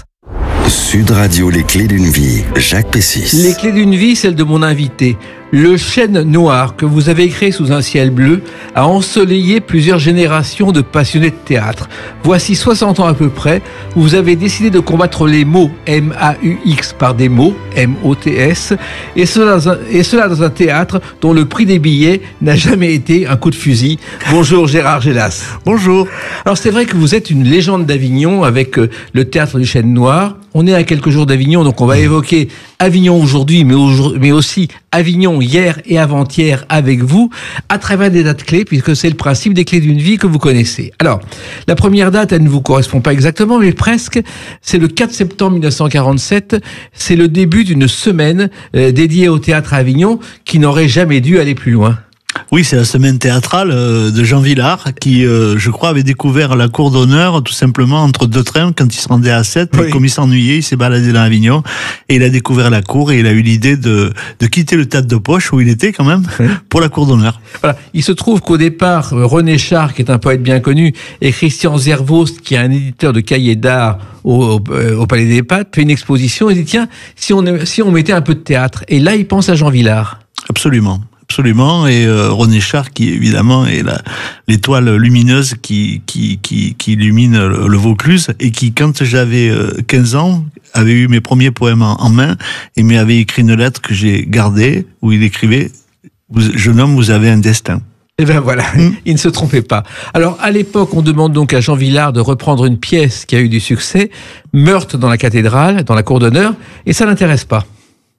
Sud Radio, les clés d'une vie. Jacques Pessis. Les clés d'une vie, celle de mon invité. Le chêne noir que vous avez créé sous un ciel bleu a ensoleillé plusieurs générations de passionnés de théâtre. Voici soixante ans à peu près, où vous avez décidé de combattre les mots M A U X par des mots M O T S, et cela dans un, et cela dans un théâtre dont le prix des billets n'a jamais été un coup de fusil. Bonjour Gérard Gélas. Bonjour. Alors c'est vrai que vous êtes une légende d'Avignon avec euh, le théâtre du chêne noir. On est à quelques jours d'Avignon, donc on va évoquer Avignon aujourd'hui, mais, aujourd'hui, mais aussi Avignon hier et avant-hier avec vous, à travers des dates clés, puisque c'est le principe des clés d'une vie que vous connaissez. Alors, la première date, elle ne vous correspond pas exactement, mais presque. C'est le quatre septembre mille neuf cent quarante-sept. C'est le début d'une semaine euh, dédiée au théâtre à Avignon, qui n'aurait jamais dû aller plus loin. Oui, c'est la semaine théâtrale de Jean Vilar qui, euh, je crois, avait découvert la cour d'honneur tout simplement entre deux trains quand il se rendait à Sète. Oui. Comme il s'ennuyait, il s'est baladé dans Avignon et il a découvert la cour et il a eu l'idée de, de quitter le théâtre de poche où il était quand même oui. pour la cour d'honneur. Voilà. Il se trouve qu'au départ, René Char, qui est un poète bien connu, et Christian Zervost, qui est un éditeur de cahiers d'art au, au, au Palais des Papes, fait une exposition et dit tiens, si on, si on mettait un peu de théâtre. Et là, il pense à Jean Vilar. Absolument. Absolument, et euh, René Char qui évidemment est la, l'étoile lumineuse qui qui qui, qui illumine le, le Vaucluse et qui, quand j'avais euh, quinze ans, avait eu mes premiers poèmes en, en main et m'avait écrit une lettre que j'ai gardée où il écrivait « Jeune homme, vous avez un destin ». Et ben voilà, mmh. il ne se trompait pas. Alors à l'époque, on demande donc à Jean Vilar de reprendre une pièce qui a eu du succès, Meurtre dans la cathédrale, dans la cour d'honneur, et ça l'intéresse pas.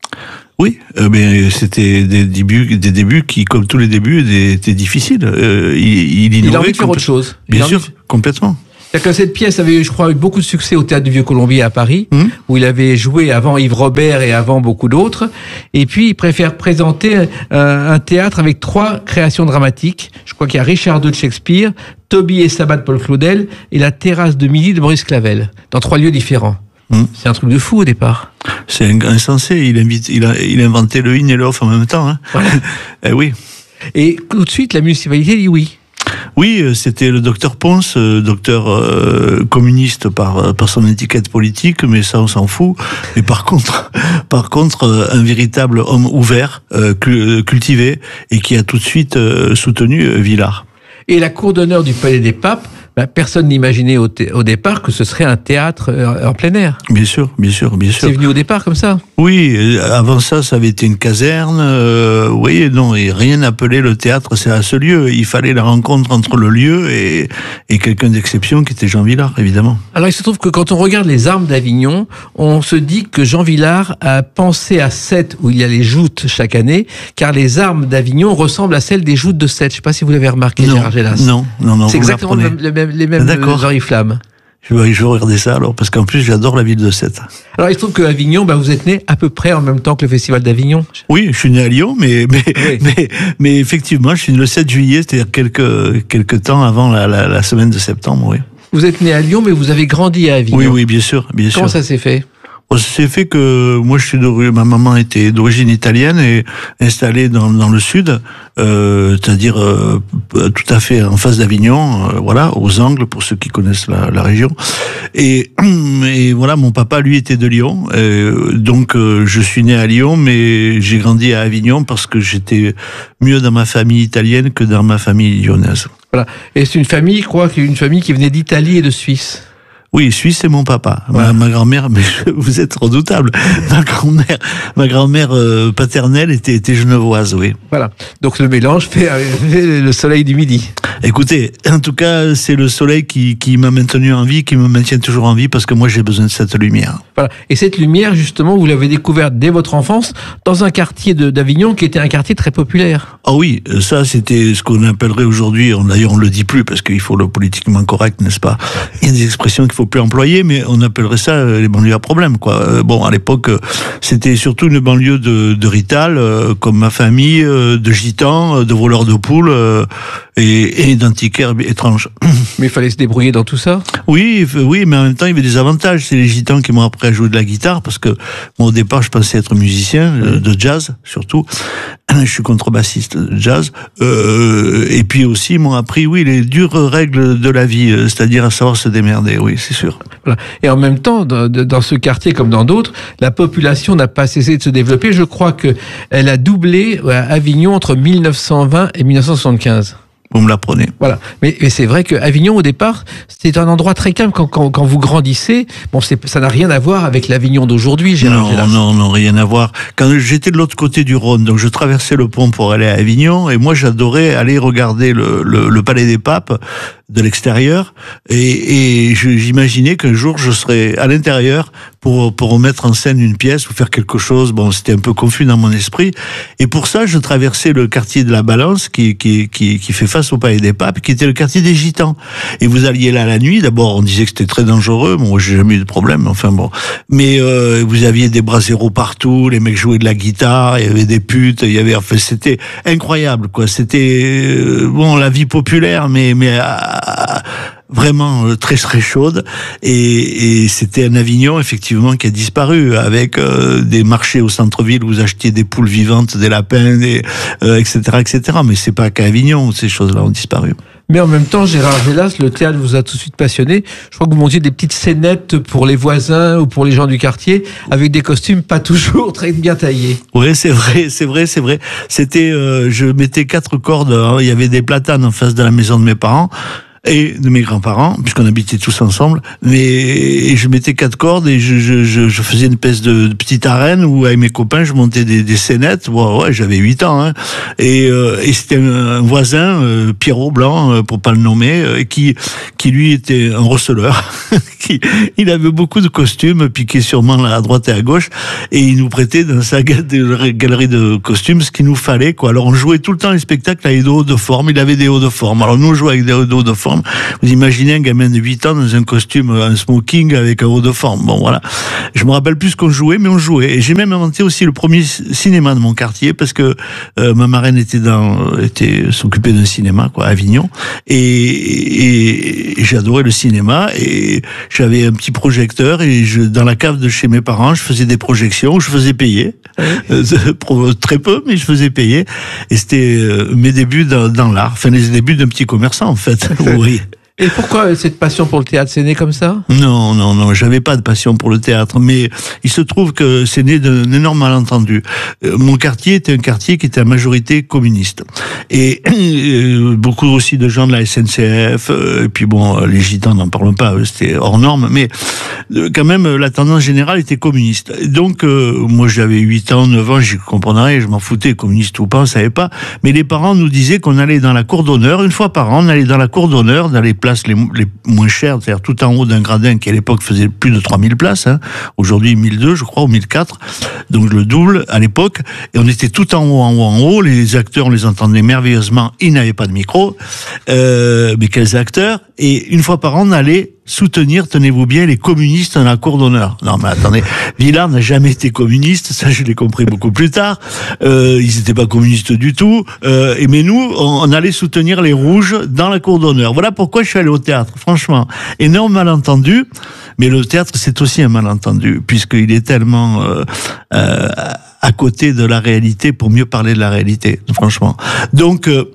Oui, euh, mais c'était des débuts, des débuts qui, comme tous les débuts, étaient difficiles. Euh, il, il, il a envie de faire autre chose. Bien sûr, envie... complètement. C'est-à-dire que cette pièce avait, je crois, eu beaucoup de succès au Théâtre du Vieux-Colombier à Paris, mmh. où il avait joué avant Yves Robert et avant beaucoup d'autres. Et puis, il préfère présenter euh, un théâtre avec trois créations dramatiques. Je crois qu'il y a Richard deux de Shakespeare, Toby et Sabbat de Paul Claudel et La Terrasse de Midi de Maurice Clavel, dans trois lieux différents. Mmh. C'est un truc de fou au départ. C'est insensé. Il, invite, il, a, il a inventé le in et le off en même temps. Hein. Voilà. eh oui. Et tout de suite, la municipalité dit oui. Oui, c'était le docteur Ponce, docteur euh, communiste par par son étiquette politique, mais ça on s'en fout. Mais par contre, par contre, un véritable homme ouvert, euh, cultivé, et qui a tout de suite euh, soutenu euh, Vilar. Et la cour d'honneur du Palais des Papes, ben, personne n'imaginait au, au départ que ce serait un théâtre en plein air. Bien sûr, bien sûr, bien sûr. C'est venu au départ comme ça. Oui, avant ça, ça avait été une caserne. Euh, oui, non, et rien n'appelait le théâtre c'est à ce lieu. Il fallait la rencontre entre le lieu et, et quelqu'un d'exception qui était Jean Vilar, évidemment. Alors il se trouve que quand on regarde les armes d'Avignon, on se dit que Jean Vilar a pensé à Sète, où il y a les joutes chaque année, car les armes d'Avignon ressemblent à celles des joutes de Sète. Je ne sais pas si vous l'avez remarqué, non, Gérard Gélas. Non, non, non. C'est exactement le même, le même, les mêmes oriflammes. Je vais, je vais regarder ça alors, parce qu'en plus j'adore la ville de Sète. Alors il se trouve qu'à Avignon, bah, vous êtes né à peu près en même temps que le Festival d'Avignon. Oui, je suis né à Lyon, mais mais, oui. mais, mais effectivement, je suis né le sept juillet, c'est-à-dire quelques, quelques temps avant la, la, la semaine de septembre, oui. Vous êtes né à Lyon, mais vous avez grandi à Avignon. Oui, oui, bien sûr. Bien Comment sûr. ça s'est fait ? Ça s'est fait que moi, je suis de, ma maman était d'origine italienne et installée dans, dans le sud, euh, c'est-à-dire euh, tout à fait en face d'Avignon, euh, voilà, aux Angles pour ceux qui connaissent la, la région. Et, et voilà, mon papa lui était de Lyon, euh, donc euh, je suis né à Lyon, mais j'ai grandi à Avignon parce que j'étais mieux dans ma famille italienne que dans ma famille lyonnaise. Voilà. Et c'est une famille, je crois, une famille qui venait d'Italie et de Suisse. Oui, Suisse, c'est mon papa. Voilà. Ma, ma grand-mère, mais vous êtes redoutable. Ma grand-mère, ma grand-mère euh, paternelle était, était genevoise, oui. Voilà. Donc le mélange fait, fait le soleil du midi. Écoutez, en tout cas, c'est le soleil qui, qui m'a maintenu en vie, qui me maintient toujours en vie, parce que moi, j'ai besoin de cette lumière. Voilà. Et cette lumière, justement, vous l'avez découverte dès votre enfance dans un quartier de, d'Avignon qui était un quartier très populaire. Ah oui, ça, c'était ce qu'on appellerait aujourd'hui, d'ailleurs, on le dit plus, parce qu'il faut le politiquement correct, n'est-ce pas? Il y a des expressions qu'il faut plus employer, mais on appellerait ça les banlieues à problème, quoi. Bon, à l'époque, c'était surtout une banlieue de, de Rital, euh, comme ma famille, euh, de gitans, de voleurs de poules, euh, et, et d'antiquaires étranges. Mais il fallait se débrouiller dans tout ça? Oui, oui, mais en même temps, il y avait des avantages. C'est les gitans qui m'ont appris à jouer de la guitare, parce que, moi, au départ, je pensais être musicien, euh, de jazz, surtout. Je suis contrebassiste de jazz. Euh, et puis aussi, ils m'ont appris, oui, les dures règles de la vie, c'est-à-dire à savoir se démerder, oui, c'est sûr. Voilà. Et en même temps, dans, dans ce quartier comme dans d'autres, la population n'a pas cessé de se développer. Je crois qu'elle a doublé à Avignon entre mille neuf cent vingt et mille neuf cent soixante-quinze. Vous me l'apprenez. Voilà. Mais, mais c'est vrai qu'Avignon, au départ, c'était un endroit très calme quand, quand, quand vous grandissez. Bon, c'est, ça n'a rien à voir avec l'Avignon d'aujourd'hui, Gérard Non, Gélas. non, non, rien à voir. Quand j'étais de l'autre côté du Rhône, donc je traversais le pont pour aller à Avignon, et moi, j'adorais aller regarder le, le, le Palais des Papes de l'extérieur, et, et je, j'imaginais qu'un jour je serais à l'intérieur pour pour remettre en scène une pièce ou faire quelque chose. Bon, c'était un peu confus dans mon esprit, et pour ça je traversais le quartier de la Balance qui qui qui, qui fait face au Palais des Papes, qui était le quartier des Gitans. Et vous alliez là la nuit. D'abord, on disait que c'était très dangereux. Bon, j'ai jamais eu de problème. Enfin bon, mais euh, vous aviez des braseros partout, les mecs jouaient de la guitare, il y avait des putes, il y avait. Enfin, c'était incroyable, quoi. C'était euh, bon, la vie populaire, mais mais. Euh, vraiment très très chaude, et, et c'était un Avignon effectivement qui a disparu, avec euh, des marchés au centre-ville où vous achetiez des poules vivantes, des lapins, des, euh, et cetera, et cetera. Mais c'est pas qu'à Avignon où ces choses-là ont disparu. Mais en même temps, Gérard Gélas, le théâtre vous a tout de suite passionné. Je crois que vous montiez des petites scénettes pour les voisins ou pour les gens du quartier, avec des costumes pas toujours très bien taillés. Oui, c'est vrai, c'est vrai, c'est vrai. C'était, euh, je mettais quatre cordes. Hein, il y avait des platanes en face de la maison de mes parents et de mes grands-parents, puisqu'on habitait tous ensemble. Mais et je mettais quatre cordes et je, je, je, je faisais une espèce de, de petite arène où, avec mes copains, je montais des, des scénettes. Bon, ouais, j'avais huit ans, hein. Et, euh, et c'était un, un voisin, euh, Pierrot Blanc, euh, pour pas le nommer, euh, qui, qui lui était un receleur. qui, il avait beaucoup de costumes piqués sûrement à droite et à gauche, et il nous prêtait dans sa galerie de costumes ce qu'il nous fallait, quoi. Alors on jouait tout le temps les spectacles avec des hauts de forme. Il avait des hauts de forme. Alors nous on jouait avec des hauts de forme. Vous imaginez un gamin de huit ans dans un costume, un smoking avec un haut de forme. Bon, voilà. Je me rappelle plus ce qu'on jouait, mais on jouait. Et j'ai même inventé aussi le premier cinéma de mon quartier, parce que euh, ma marraine était dans, était, s'occupait d'un cinéma, quoi, à Avignon. Et, et, et j'adorais le cinéma. Et j'avais un petit projecteur, et je, dans la cave de chez mes parents, je faisais des projections où je faisais payer. Euh, très peu, mais je faisais payer. Et c'était euh, mes débuts dans, dans l'art. Enfin, les débuts d'un petit commerçant, en fait. Oui. Et pourquoi cette passion pour le théâtre, c'est né comme ça? Non, non, non, j'avais pas de passion pour le théâtre, mais il se trouve que c'est né d'un énorme malentendu. Euh, mon quartier était un quartier qui était à majorité communiste. Et euh, beaucoup aussi de gens de la S N C F, euh, et puis bon, les Gitans n'en parlons pas, c'était hors norme, mais euh, quand même, la tendance générale était communiste. Donc, euh, moi j'avais huit ans, neuf ans, je comprenais rien, je m'en foutais, communiste ou pas, on savait pas, mais les parents nous disaient qu'on allait dans la cour d'honneur, une fois par an, on allait dans la cour d'honneur, dans les places les, les moins chères, c'est-à-dire tout en haut d'un gradin qui à l'époque faisait plus de trois mille places, hein. Aujourd'hui mille deux, je crois, ou mille quatre, donc le double à l'époque, et on était tout en haut, en haut, en haut, les acteurs, on les entendait merveilleusement, ils n'avaient pas de micro, euh, mais quels acteurs, et une fois par an, on allait soutenir, tenez-vous bien, les communistes dans la cour d'honneur. Non, mais attendez, Villard n'a jamais été communiste, ça je l'ai compris beaucoup plus tard. Euh, ils n'étaient pas communistes du tout. Euh, et mais nous, on, on allait soutenir les rouges dans la cour d'honneur. Voilà pourquoi je suis allé au théâtre, franchement. Énorme malentendu, mais le théâtre c'est aussi un malentendu, puisqu'il est tellement euh, euh, à côté de la réalité pour mieux parler de la réalité, franchement. Donc, euh,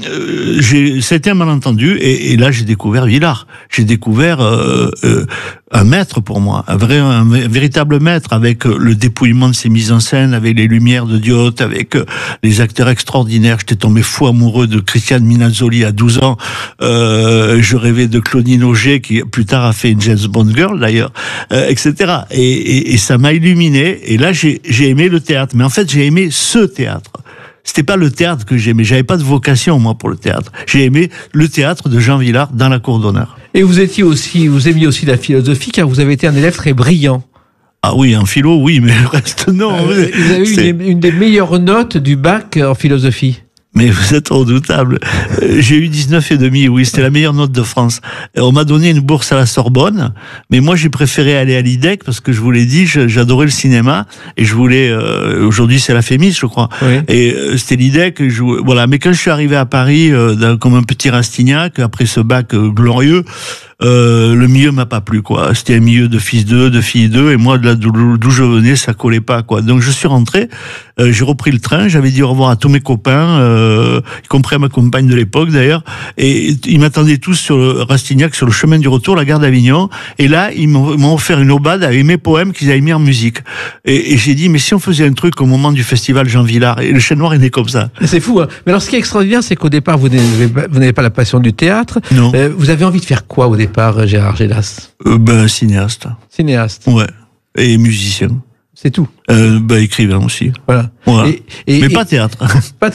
j'ai, c'était un malentendu, et, et là j'ai découvert Villard. J'ai découvert euh, euh, un maître pour moi, un vrai, un véritable maître, avec le dépouillement de ses mises en scène, avec les lumières de Diot, avec les acteurs extraordinaires. J'étais tombé fou amoureux de Christiane Minazzoli à douze ans. Euh, je rêvais de Claudine Auger, qui plus tard a fait une James Bond Girl d'ailleurs, euh, et cetera. Et, et, et ça m'a illuminé. Et là, j'ai, j'ai aimé le théâtre. Mais en fait, j'ai aimé ce théâtre. C'était pas le théâtre que j'aimais. J'avais pas de vocation, moi, pour le théâtre. J'ai aimé le théâtre de Jean Villard dans la cour d'honneur. Et vous étiez aussi, vous aimiez aussi la philosophie, car vous avez été un élève très brillant. Ah oui, en philo, oui, mais le reste, non. Euh, vous avez eu une, une des meilleures notes du bac en philosophie. Mais vous êtes redoutable. J'ai eu dix-neuf et demi, oui, c'était la meilleure note de France. On m'a donné une bourse à la Sorbonne, mais moi j'ai préféré aller à l'I D E C parce que je vous l'ai dit, j'adorais le cinéma et je voulais. Euh, aujourd'hui c'est la Fémis, je crois. Oui. Et euh, c'était l'I D E C. Je, voilà. Mais quand je suis arrivé à Paris euh, comme un petit Rastignac après ce bac euh, glorieux. Euh, le milieu m'a pas plu, quoi. C'était un milieu de fils d'eux, de filles d'eux, et moi, de là d'où je venais, ça collait pas, quoi. Donc, je suis rentré, euh, j'ai repris le train, j'avais dit au revoir à tous mes copains, euh, y compris à ma compagne de l'époque, d'ailleurs, et ils m'attendaient tous sur le Rastignac, sur le chemin du retour, la gare d'Avignon, et là, ils m'ont offert une aubade avec mes poèmes qu'ils avaient mis en musique. Et, et j'ai dit, mais si on faisait un truc au moment du festival Jean Villard, et le Chêne Noir est né comme ça. C'est fou, hein. Mais alors, ce qui est extraordinaire, c'est qu'au départ, vous n'avez pas la passion du théâtre. Non. Euh, vous avez envie de faire quoi au départ? Par Gérard Gélas? euh, Ben, cinéaste. Cinéaste. Ouais. Et musicien. C'est tout. Euh, ben, écrivain aussi. Voilà. Ouais. Et, et, Mais et, pas théâtre. Pas théâtre.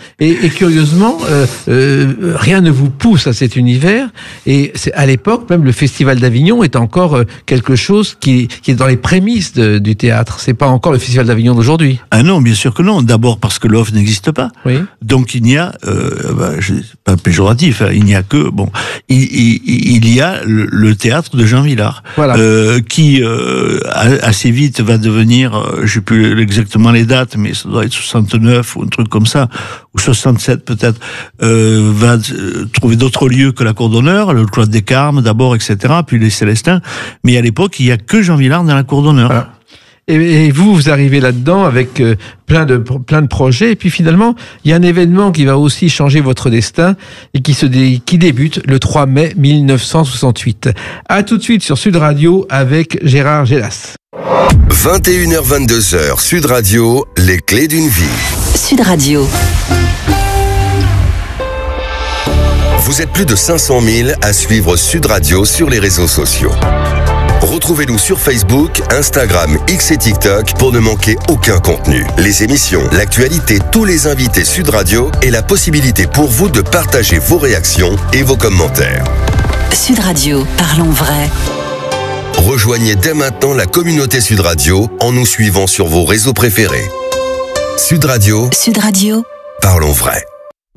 Et, et curieusement, euh, euh, rien ne vous pousse à cet univers. Et c'est, à l'époque, même le Festival d'Avignon est encore euh, quelque chose qui, qui est dans les prémices de, du théâtre. C'est pas encore le Festival d'Avignon d'aujourd'hui. Ah non, bien sûr que non. D'abord parce que l'offre n'existe pas. Oui. Donc il n'y a, euh, bah, je, pas péjoratif, hein, il n'y a que bon, il, il, il y a le, le théâtre de Jean Vilar, voilà. euh, qui euh, assez vite va devenir, euh, je sais plus exactement les dates, mais ça doit être soixante-neuf ou un truc comme ça, ou soixante-sept peut-être, euh, va euh, trouver d'autres lieux que la Cour d'honneur, le Cloître des Carmes d'abord, et cetera, puis les Célestins. Mais à l'époque, il y a que Jean Vilar dans la Cour d'honneur. Voilà. Et, et vous, vous arrivez là-dedans avec euh, plein de plein de projets. Et puis finalement, il y a un événement qui va aussi changer votre destin et qui se dé, qui débute le trois mai mille neuf cent soixante-huit. À tout de suite sur Sud Radio avec Gérard Gélas. vingt et une heures vingt-deux heures, Sud Radio, les clés d'une vie. Sud Radio. Vous êtes plus de cinq cent mille à suivre Sud Radio sur les réseaux sociaux. Retrouvez-nous sur Facebook, Instagram, X et TikTok pour ne manquer aucun contenu. Les émissions, l'actualité, tous les invités Sud Radio et la possibilité pour vous de partager vos réactions et vos commentaires. Sud Radio, parlons vrai. Rejoignez dès maintenant la communauté Sud Radio en nous suivant sur vos réseaux préférés. Sud Radio. Sud Radio. Parlons vrai.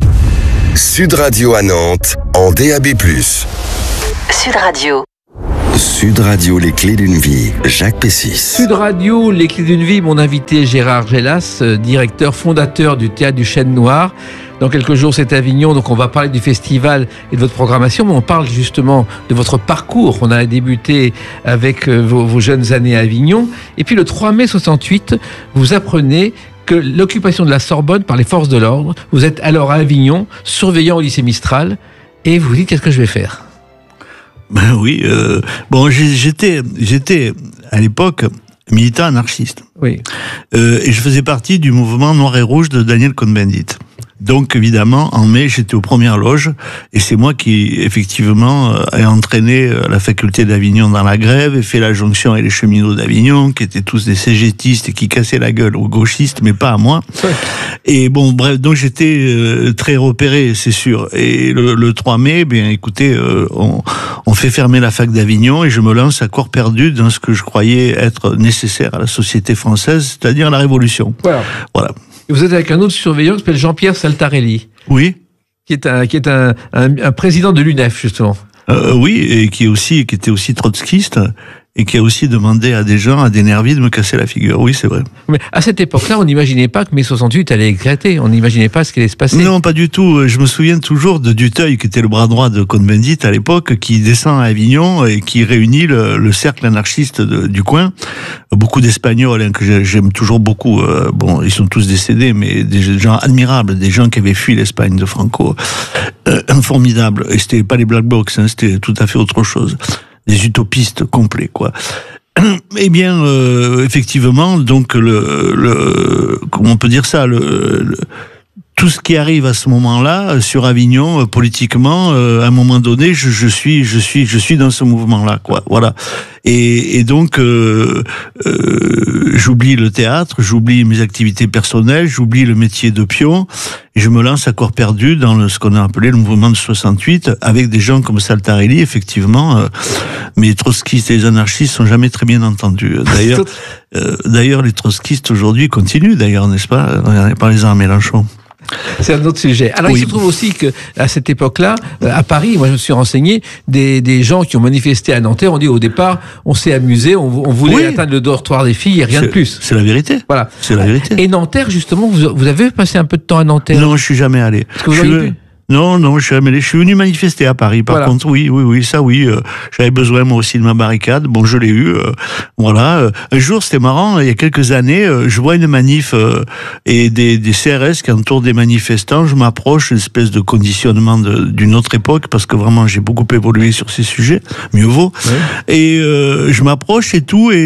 Sud Radio à Nantes, en D A B plus. Sud Radio. Sud Radio, les clés d'une vie, Jacques Pessis. Sud Radio, les clés d'une vie, mon invité Gérard Gélas, directeur fondateur du Théâtre du Chêne Noir. Dans quelques jours, c'est Avignon, donc on va parler du festival et de votre programmation, mais on parle justement de votre parcours. On a débuté avec vos, vos jeunes années à Avignon. Et puis le trois mai soixante-huit, vous apprenez que l'occupation de la Sorbonne par les forces de l'ordre, vous êtes alors à Avignon, surveillant au lycée Mistral, et vous vous dites qu'est-ce que je vais faire ? Ben oui, euh, bon, j'étais, j'étais à l'époque militant anarchiste. Oui. Euh, et je faisais partie du mouvement Noir et Rouge de Daniel Cohn-Bendit. Donc évidemment, en mai, j'étais aux premières loges, et c'est moi qui, effectivement, euh, ai entraîné euh, la faculté d'Avignon dans la grève, et fait la jonction avec les cheminots d'Avignon, qui étaient tous des cégétistes et qui cassaient la gueule aux gauchistes, mais pas à moi. Ouais. Et bon, bref, donc j'étais euh, très repéré, c'est sûr. Et le, le trois mai, bien écoutez, euh, on, on fait fermer la fac d'Avignon, et je me lance à corps perdu dans ce que je croyais être nécessaire à la société française, c'est-à-dire la révolution. Voilà. Voilà. Et vous êtes avec un autre surveillant qui s'appelle Jean-Pierre Saltarelli. Oui. Qui est un, qui est un, un, un président de l'U N E F, justement. Euh, oui, et qui est aussi, qui était aussi trotskiste, et qui a aussi demandé à des gens, à des nervis, de me casser la figure. Oui, c'est vrai. Mais à cette époque-là, on n'imaginait pas que mai soixante-huit allait éclater. On n'imaginait pas ce qui allait se passer. Non, pas du tout. Je me souviens toujours de Duteuil, qui était le bras droit de Cohn-Bendit à l'époque, qui descend à Avignon et qui réunit le, le cercle anarchiste de, du coin. Beaucoup d'Espagnols, hein, que j'aime toujours beaucoup. Euh, bon, ils sont tous décédés, mais des gens admirables, des gens qui avaient fui l'Espagne de Franco. Euh, formidables. Et c'était pas les Black Blocs, hein, c'était tout à fait autre chose. Des utopistes complets, quoi. Eh bien, euh, effectivement, donc le, le, comment on peut dire ça, le, le tout ce qui arrive à ce moment-là sur Avignon, euh, politiquement, euh, à un moment donné, je, je suis, je suis, je suis dans ce mouvement-là, quoi. Voilà. Et, et donc, euh, euh, j'oublie le théâtre, j'oublie mes activités personnelles, j'oublie le métier de pion, et je me lance à corps perdu dans le, ce qu'on a appelé le mouvement de soixante-huit, avec des gens comme Saltarelli, effectivement. Euh, mais les trotskistes et les anarchistes sont jamais très bien entendus. D'ailleurs, euh, d'ailleurs, les trotskistes aujourd'hui continuent, d'ailleurs, n'est-ce pas? Parlez-en à Mélenchon. C'est un autre sujet. Alors, oui. Il se trouve aussi que à cette époque-là, à Paris, moi je me suis renseigné, des, des gens qui ont manifesté à Nanterre ont dit au départ, on s'est amusé, on, on voulait oui. atteindre le dortoir des filles et rien de plus. C'est la vérité. Voilà. C'est la vérité. Et Nanterre, justement, vous, vous avez passé un peu de temps à Nanterre? Non, je suis jamais allé. Est-ce que vous je auriez suis... pu Non, non, je suis, je suis venu manifester à Paris. Par voilà. contre, oui, oui, oui, ça, oui. Euh, j'avais besoin moi aussi de ma barricade. Bon, je l'ai eu. Euh, voilà. Euh, un jour, c'était marrant. Il y a quelques années, euh, je vois une manif euh, et des, des C R S qui entourent des manifestants. Je m'approche, une espèce de conditionnement de, d'une autre époque, parce que vraiment, j'ai beaucoup évolué sur ces sujets. Mieux vaut. Ouais. Et euh, je m'approche et tout, et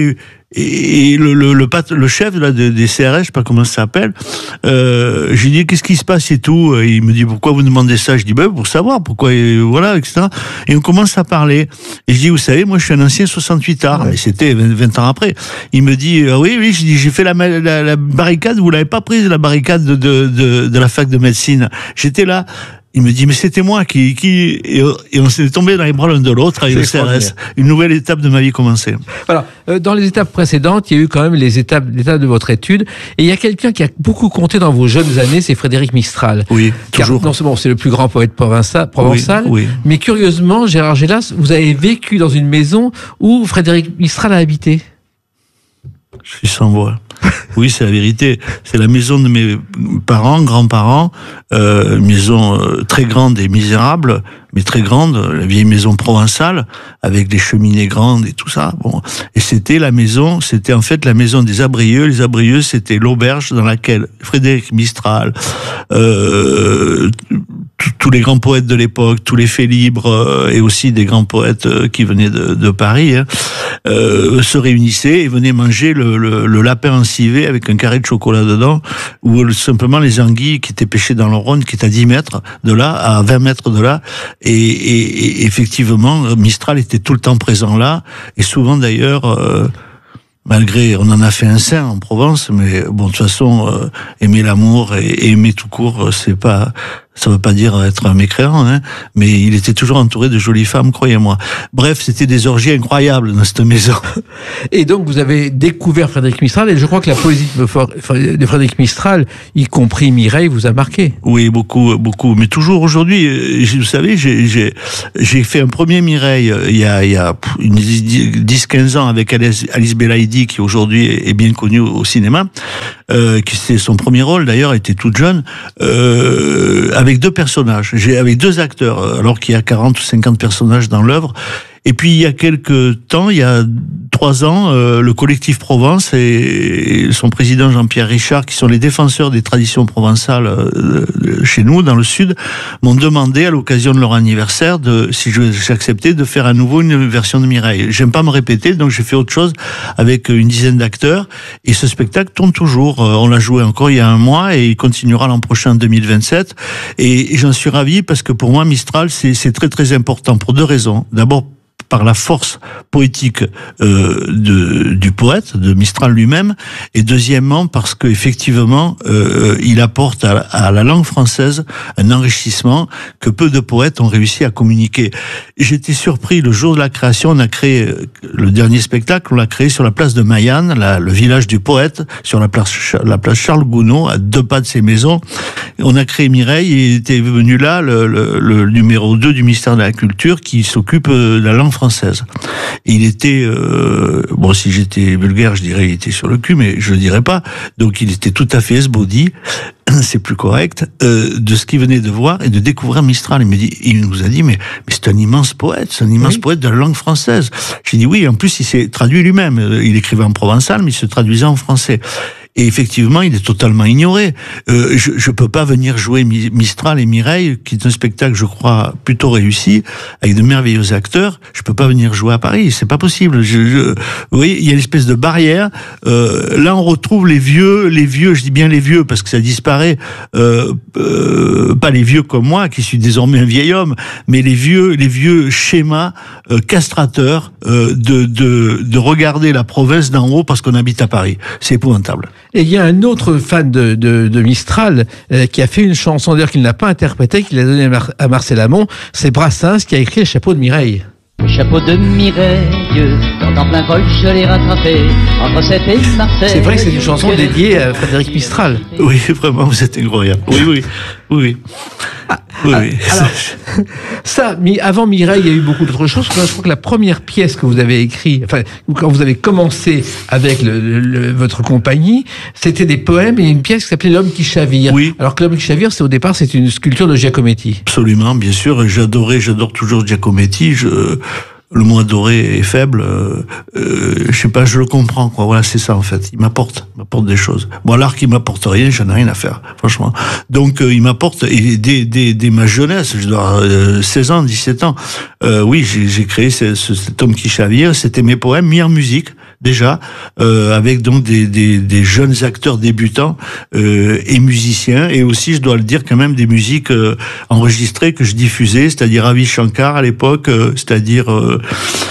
Et le, le, le, pat, le chef là, de, des C R S, je sais pas comment ça s'appelle, euh, j'ai dit qu'est-ce qui se passe et tout. Et il me dit pourquoi vous demandez ça. Je dis ben pour savoir pourquoi et voilà et cetera. Et on commence à parler. Et je dis vous savez moi je suis un ancien soixante-huit art, mais c'était vingt ans après. Il me dit ah oui oui je dis j'ai fait la, la, la barricade, vous l'avez pas prise la barricade de, de, de, de la fac de médecine. J'étais là. Il me dit, mais c'était moi qui, qui, et, et on s'est tombé dans les bras l'un de l'autre avec le C R S. Une nouvelle étape de ma vie commençait. Alors, euh, dans les étapes précédentes, il y a eu quand même les étapes, l'étape de votre étude. Et il y a quelqu'un qui a beaucoup compté dans vos jeunes années, c'est Frédéric Mistral. Oui, toujours. Car, non seulement c'est le plus grand poète provençal, provençal oui, oui. mais curieusement, Gérard Gélas, vous avez vécu dans une maison où Frédéric Mistral a habité. Je suis sans voix. Oui, c'est la vérité. C'est la maison de mes parents, grands-parents, euh, maison euh, très grande et misérable, mais très grande, la vieille maison provençale, avec des cheminées grandes et tout ça. Bon, et c'était la maison, c'était en fait la maison des Abrieux. Les Abrieux, c'était l'auberge dans laquelle Frédéric Mistral, euh, tous les grands poètes de l'époque, tous les faits libres euh, et aussi des grands poètes euh, qui venaient de, de Paris, hein, euh, se réunissaient et venaient manger le, le, le lapin en civet avec un carré de chocolat dedans, ou simplement les anguilles qui étaient pêchées dans le Rhône, qui est à dix mètres de là, à vingt mètres de là. Et, et, et effectivement, Mistral était tout le temps présent là, et souvent d'ailleurs... Euh, malgré, on en a fait un saint en Provence, mais bon, de toute façon, euh, aimer l'amour et, et aimer tout court, c'est pas, ça veut pas dire être un mécréant, hein, mais il était toujours entouré de jolies femmes, croyez-moi. Bref, c'était des orgies incroyables dans cette maison. Et donc, vous avez découvert Frédéric Mistral, et je crois que la poésie de Frédéric Mistral, y compris Mireille, vous a marqué. Oui, beaucoup, beaucoup. Mais toujours aujourd'hui, vous savez, j'ai, j'ai, j'ai fait un premier Mireille il y a, il y a dix quinze ans avec Alice, Alice Belaïdi, qui aujourd'hui est bien connue au cinéma, euh, qui c'était son premier rôle, d'ailleurs, elle était toute jeune, euh, avec deux personnages, j'ai avec deux acteurs, alors qu'il y a quarante ou cinquante personnages dans l'œuvre. Et puis il y a quelques temps, il y a trois ans, euh, le collectif Provence et son président Jean-Pierre Richard, qui sont les défenseurs des traditions provençales euh, chez nous, dans le Sud, m'ont demandé à l'occasion de leur anniversaire de, si j'acceptais de faire à nouveau une version de Mireille. J'aime pas me répéter, donc j'ai fait autre chose avec une dizaine d'acteurs. Et ce spectacle tourne toujours. On l'a joué encore il y a un mois et il continuera l'an prochain, en deux mille vingt-sept. Et j'en suis ravi parce que pour moi, Mistral, c'est, c'est très très important pour deux raisons. D'abord, par la force poétique euh, de, du poète, de Mistral lui-même, et deuxièmement parce que effectivement euh, il apporte à, à la langue française un enrichissement que peu de poètes ont réussi à communiquer. J'étais surpris le jour de la création, on a créé le dernier spectacle, on l'a créé sur la place de Maillan, la, le village du poète, sur la place, la place Charles Gounod, à deux pas de ses maisons. On a créé Mireille et était venu là le, le, le numéro deux du ministère de la Culture qui s'occupe de la langue française. Et il était, euh, bon, si j'étais vulgaire, je dirais il était sur le cul, mais je le dirais pas. Donc il était tout à fait esbaudi, c'est plus correct, euh, de ce qu'il venait de voir et de découvrir Mistral. Il me dit, il nous a dit, mais, mais c'est un immense poète, c'est un immense oui. poète de la langue française. J'ai dit oui, en plus il s'est traduit lui-même. Il écrivait en provençal, mais il se traduisait en français. Et effectivement, il est totalement ignoré. Euh, je je peux pas venir jouer Mistral et Mireille, qui est un spectacle, je crois, plutôt réussi, avec de merveilleux acteurs. Je peux pas venir jouer à Paris, c'est pas possible. Je, je, vous voyez, il y a une espèce de barrière. Euh, là, on retrouve les vieux, les vieux. Je dis bien les vieux parce que ça disparaît. Euh, euh, pas les vieux comme moi, qui suis désormais un vieil homme, mais les vieux, les vieux schémas euh, castrateurs euh, de de de regarder la province d'en haut parce qu'on habite à Paris. C'est épouvantable. Et il y a un autre fan de, de, de Mistral euh, qui a fait une chanson, d'ailleurs qu'il n'a pas interprétée, qu'il a donnée à, Mar- à Marcel Amont. C'est Brassens qui a écrit Le chapeau de Mireille. Le chapeau de Mireille, dans plein vol je l'ai rattrapé, entre Sète et Marseille. C'est vrai que c'est une chanson dédiée à Frédéric Mistral. Oui, vraiment, vous êtes incroyable. Oui, oui, oui. Ah, oui, ah, oui. Alors, ça, avant Mireille, il y a eu beaucoup d'autres choses. Je crois que la première pièce que vous avez écrite, enfin, quand vous avez commencé avec le, le, le, votre compagnie, c'était des poèmes et une pièce qui s'appelait L'homme qui chavire. Oui. Alors que L'homme qui chavire, c'est au départ, c'est une sculpture de Giacometti. Absolument, bien sûr. J'adorais, j'adore toujours Giacometti. Je... Le mot adoré est faible, euh, euh, je sais pas, je le comprends, quoi. Voilà, c'est ça en fait. Il m'apporte, il m'apporte des choses. Moi, l'art qui m'apporte rien, j'en ai rien à faire, franchement. Donc, euh, il m'apporte, et dès, dès, dès ma jeunesse, je dois euh, seize ans, dix-sept ans, euh, oui, j'ai, j'ai créé ce, ce, cet homme qui chavire. C'était mes poèmes mis en musique. déjà, euh, avec donc des, des, des jeunes acteurs débutants euh, et musiciens, et aussi, je dois le dire, quand même des musiques euh, enregistrées que je diffusais, c'est-à-dire Ravi Shankar à l'époque, euh, c'est-à-dire... Euh,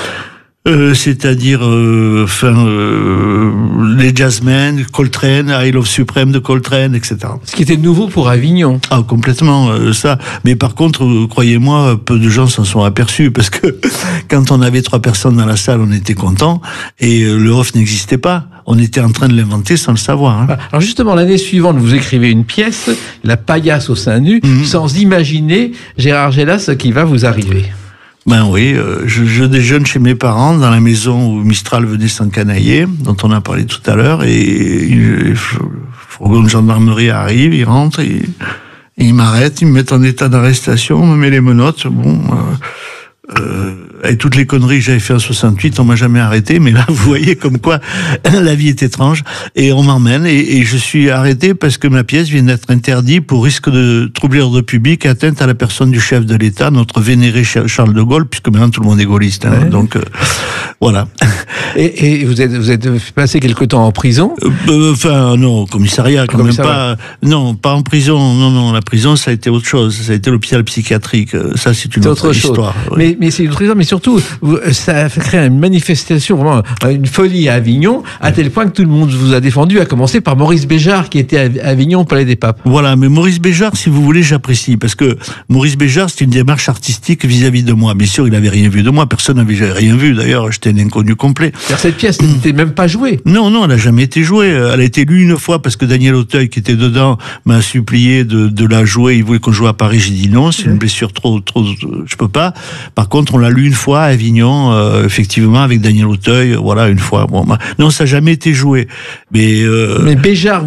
Euh, c'est-à-dire, euh, enfin, euh, les Jazzmen, Coltrane, I Love Supreme de Coltrane, et cetera. Ce qui était nouveau pour Avignon. Ah, complètement, euh, ça. Mais par contre, euh, croyez-moi, peu de gens s'en sont aperçus, parce que quand on avait trois personnes dans la salle, on était content, et euh, le off n'existait pas. On était en train de l'inventer sans le savoir. Hein. Alors justement, l'année suivante, vous écrivez une pièce, La paillasse au sein nu, mmh. sans imaginer, Gérard Gélas, ce qui va vous arriver. Ben oui, euh, je, je déjeune chez mes parents dans la maison où Mistral venait s'encanailler, dont on a parlé tout à l'heure, et le fourgon de gendarmerie arrive, il rentre, et, et il m'arrête, il me met en état d'arrestation, me met les menottes, bon... Euh, euh, avec toutes les conneries que j'avais fait en soixante-huit, on m'a jamais arrêté, mais là, vous voyez comme quoi la vie est étrange, et on m'emmène, et, et je suis arrêté parce que ma pièce vient d'être interdite pour risque de troubler l'ordre public, atteinte à la personne du chef de l'État, notre vénéré Charles de Gaulle, puisque maintenant tout le monde est gaulliste, hein, ouais. donc euh, voilà. Et, et vous êtes vous êtes passé quelque temps en prison? euh, Enfin non, au commissariat quand commissariat. même pas. Non, pas en prison. Non, non, la prison ça a été autre chose. Ça a été l'hôpital psychiatrique. Ça c'est une autre, autre histoire. Oui. Mais, mais c'est une autre histoire. Mais surtout, ça a créé une manifestation, vraiment une folie à Avignon, à tel point que tout le monde vous a défendu, à commencer par Maurice Béjart, qui était à Avignon au Palais des Papes. Voilà, mais Maurice Béjart, si vous voulez, j'apprécie, parce que Maurice Béjart, c'est une démarche artistique vis-à-vis de moi. Bien sûr, il n'avait rien vu de moi, personne n'avait rien vu, d'ailleurs, j'étais un inconnu complet. Alors, cette pièce n'était même pas jouée. Non, non, elle n'a jamais été jouée. Elle a été lue une fois, parce que Daniel Auteuil, qui était dedans, m'a supplié de, de la jouer. Il voulait qu'on joue à Paris, j'ai dit non, c'est une blessure trop, trop, je peux pas. Par contre, on l'a lu une fois à Avignon, euh, effectivement, avec Daniel Auteuil, voilà, une fois. Bon, bah, non, ça n'a jamais été joué. Mais, euh... mais Béjart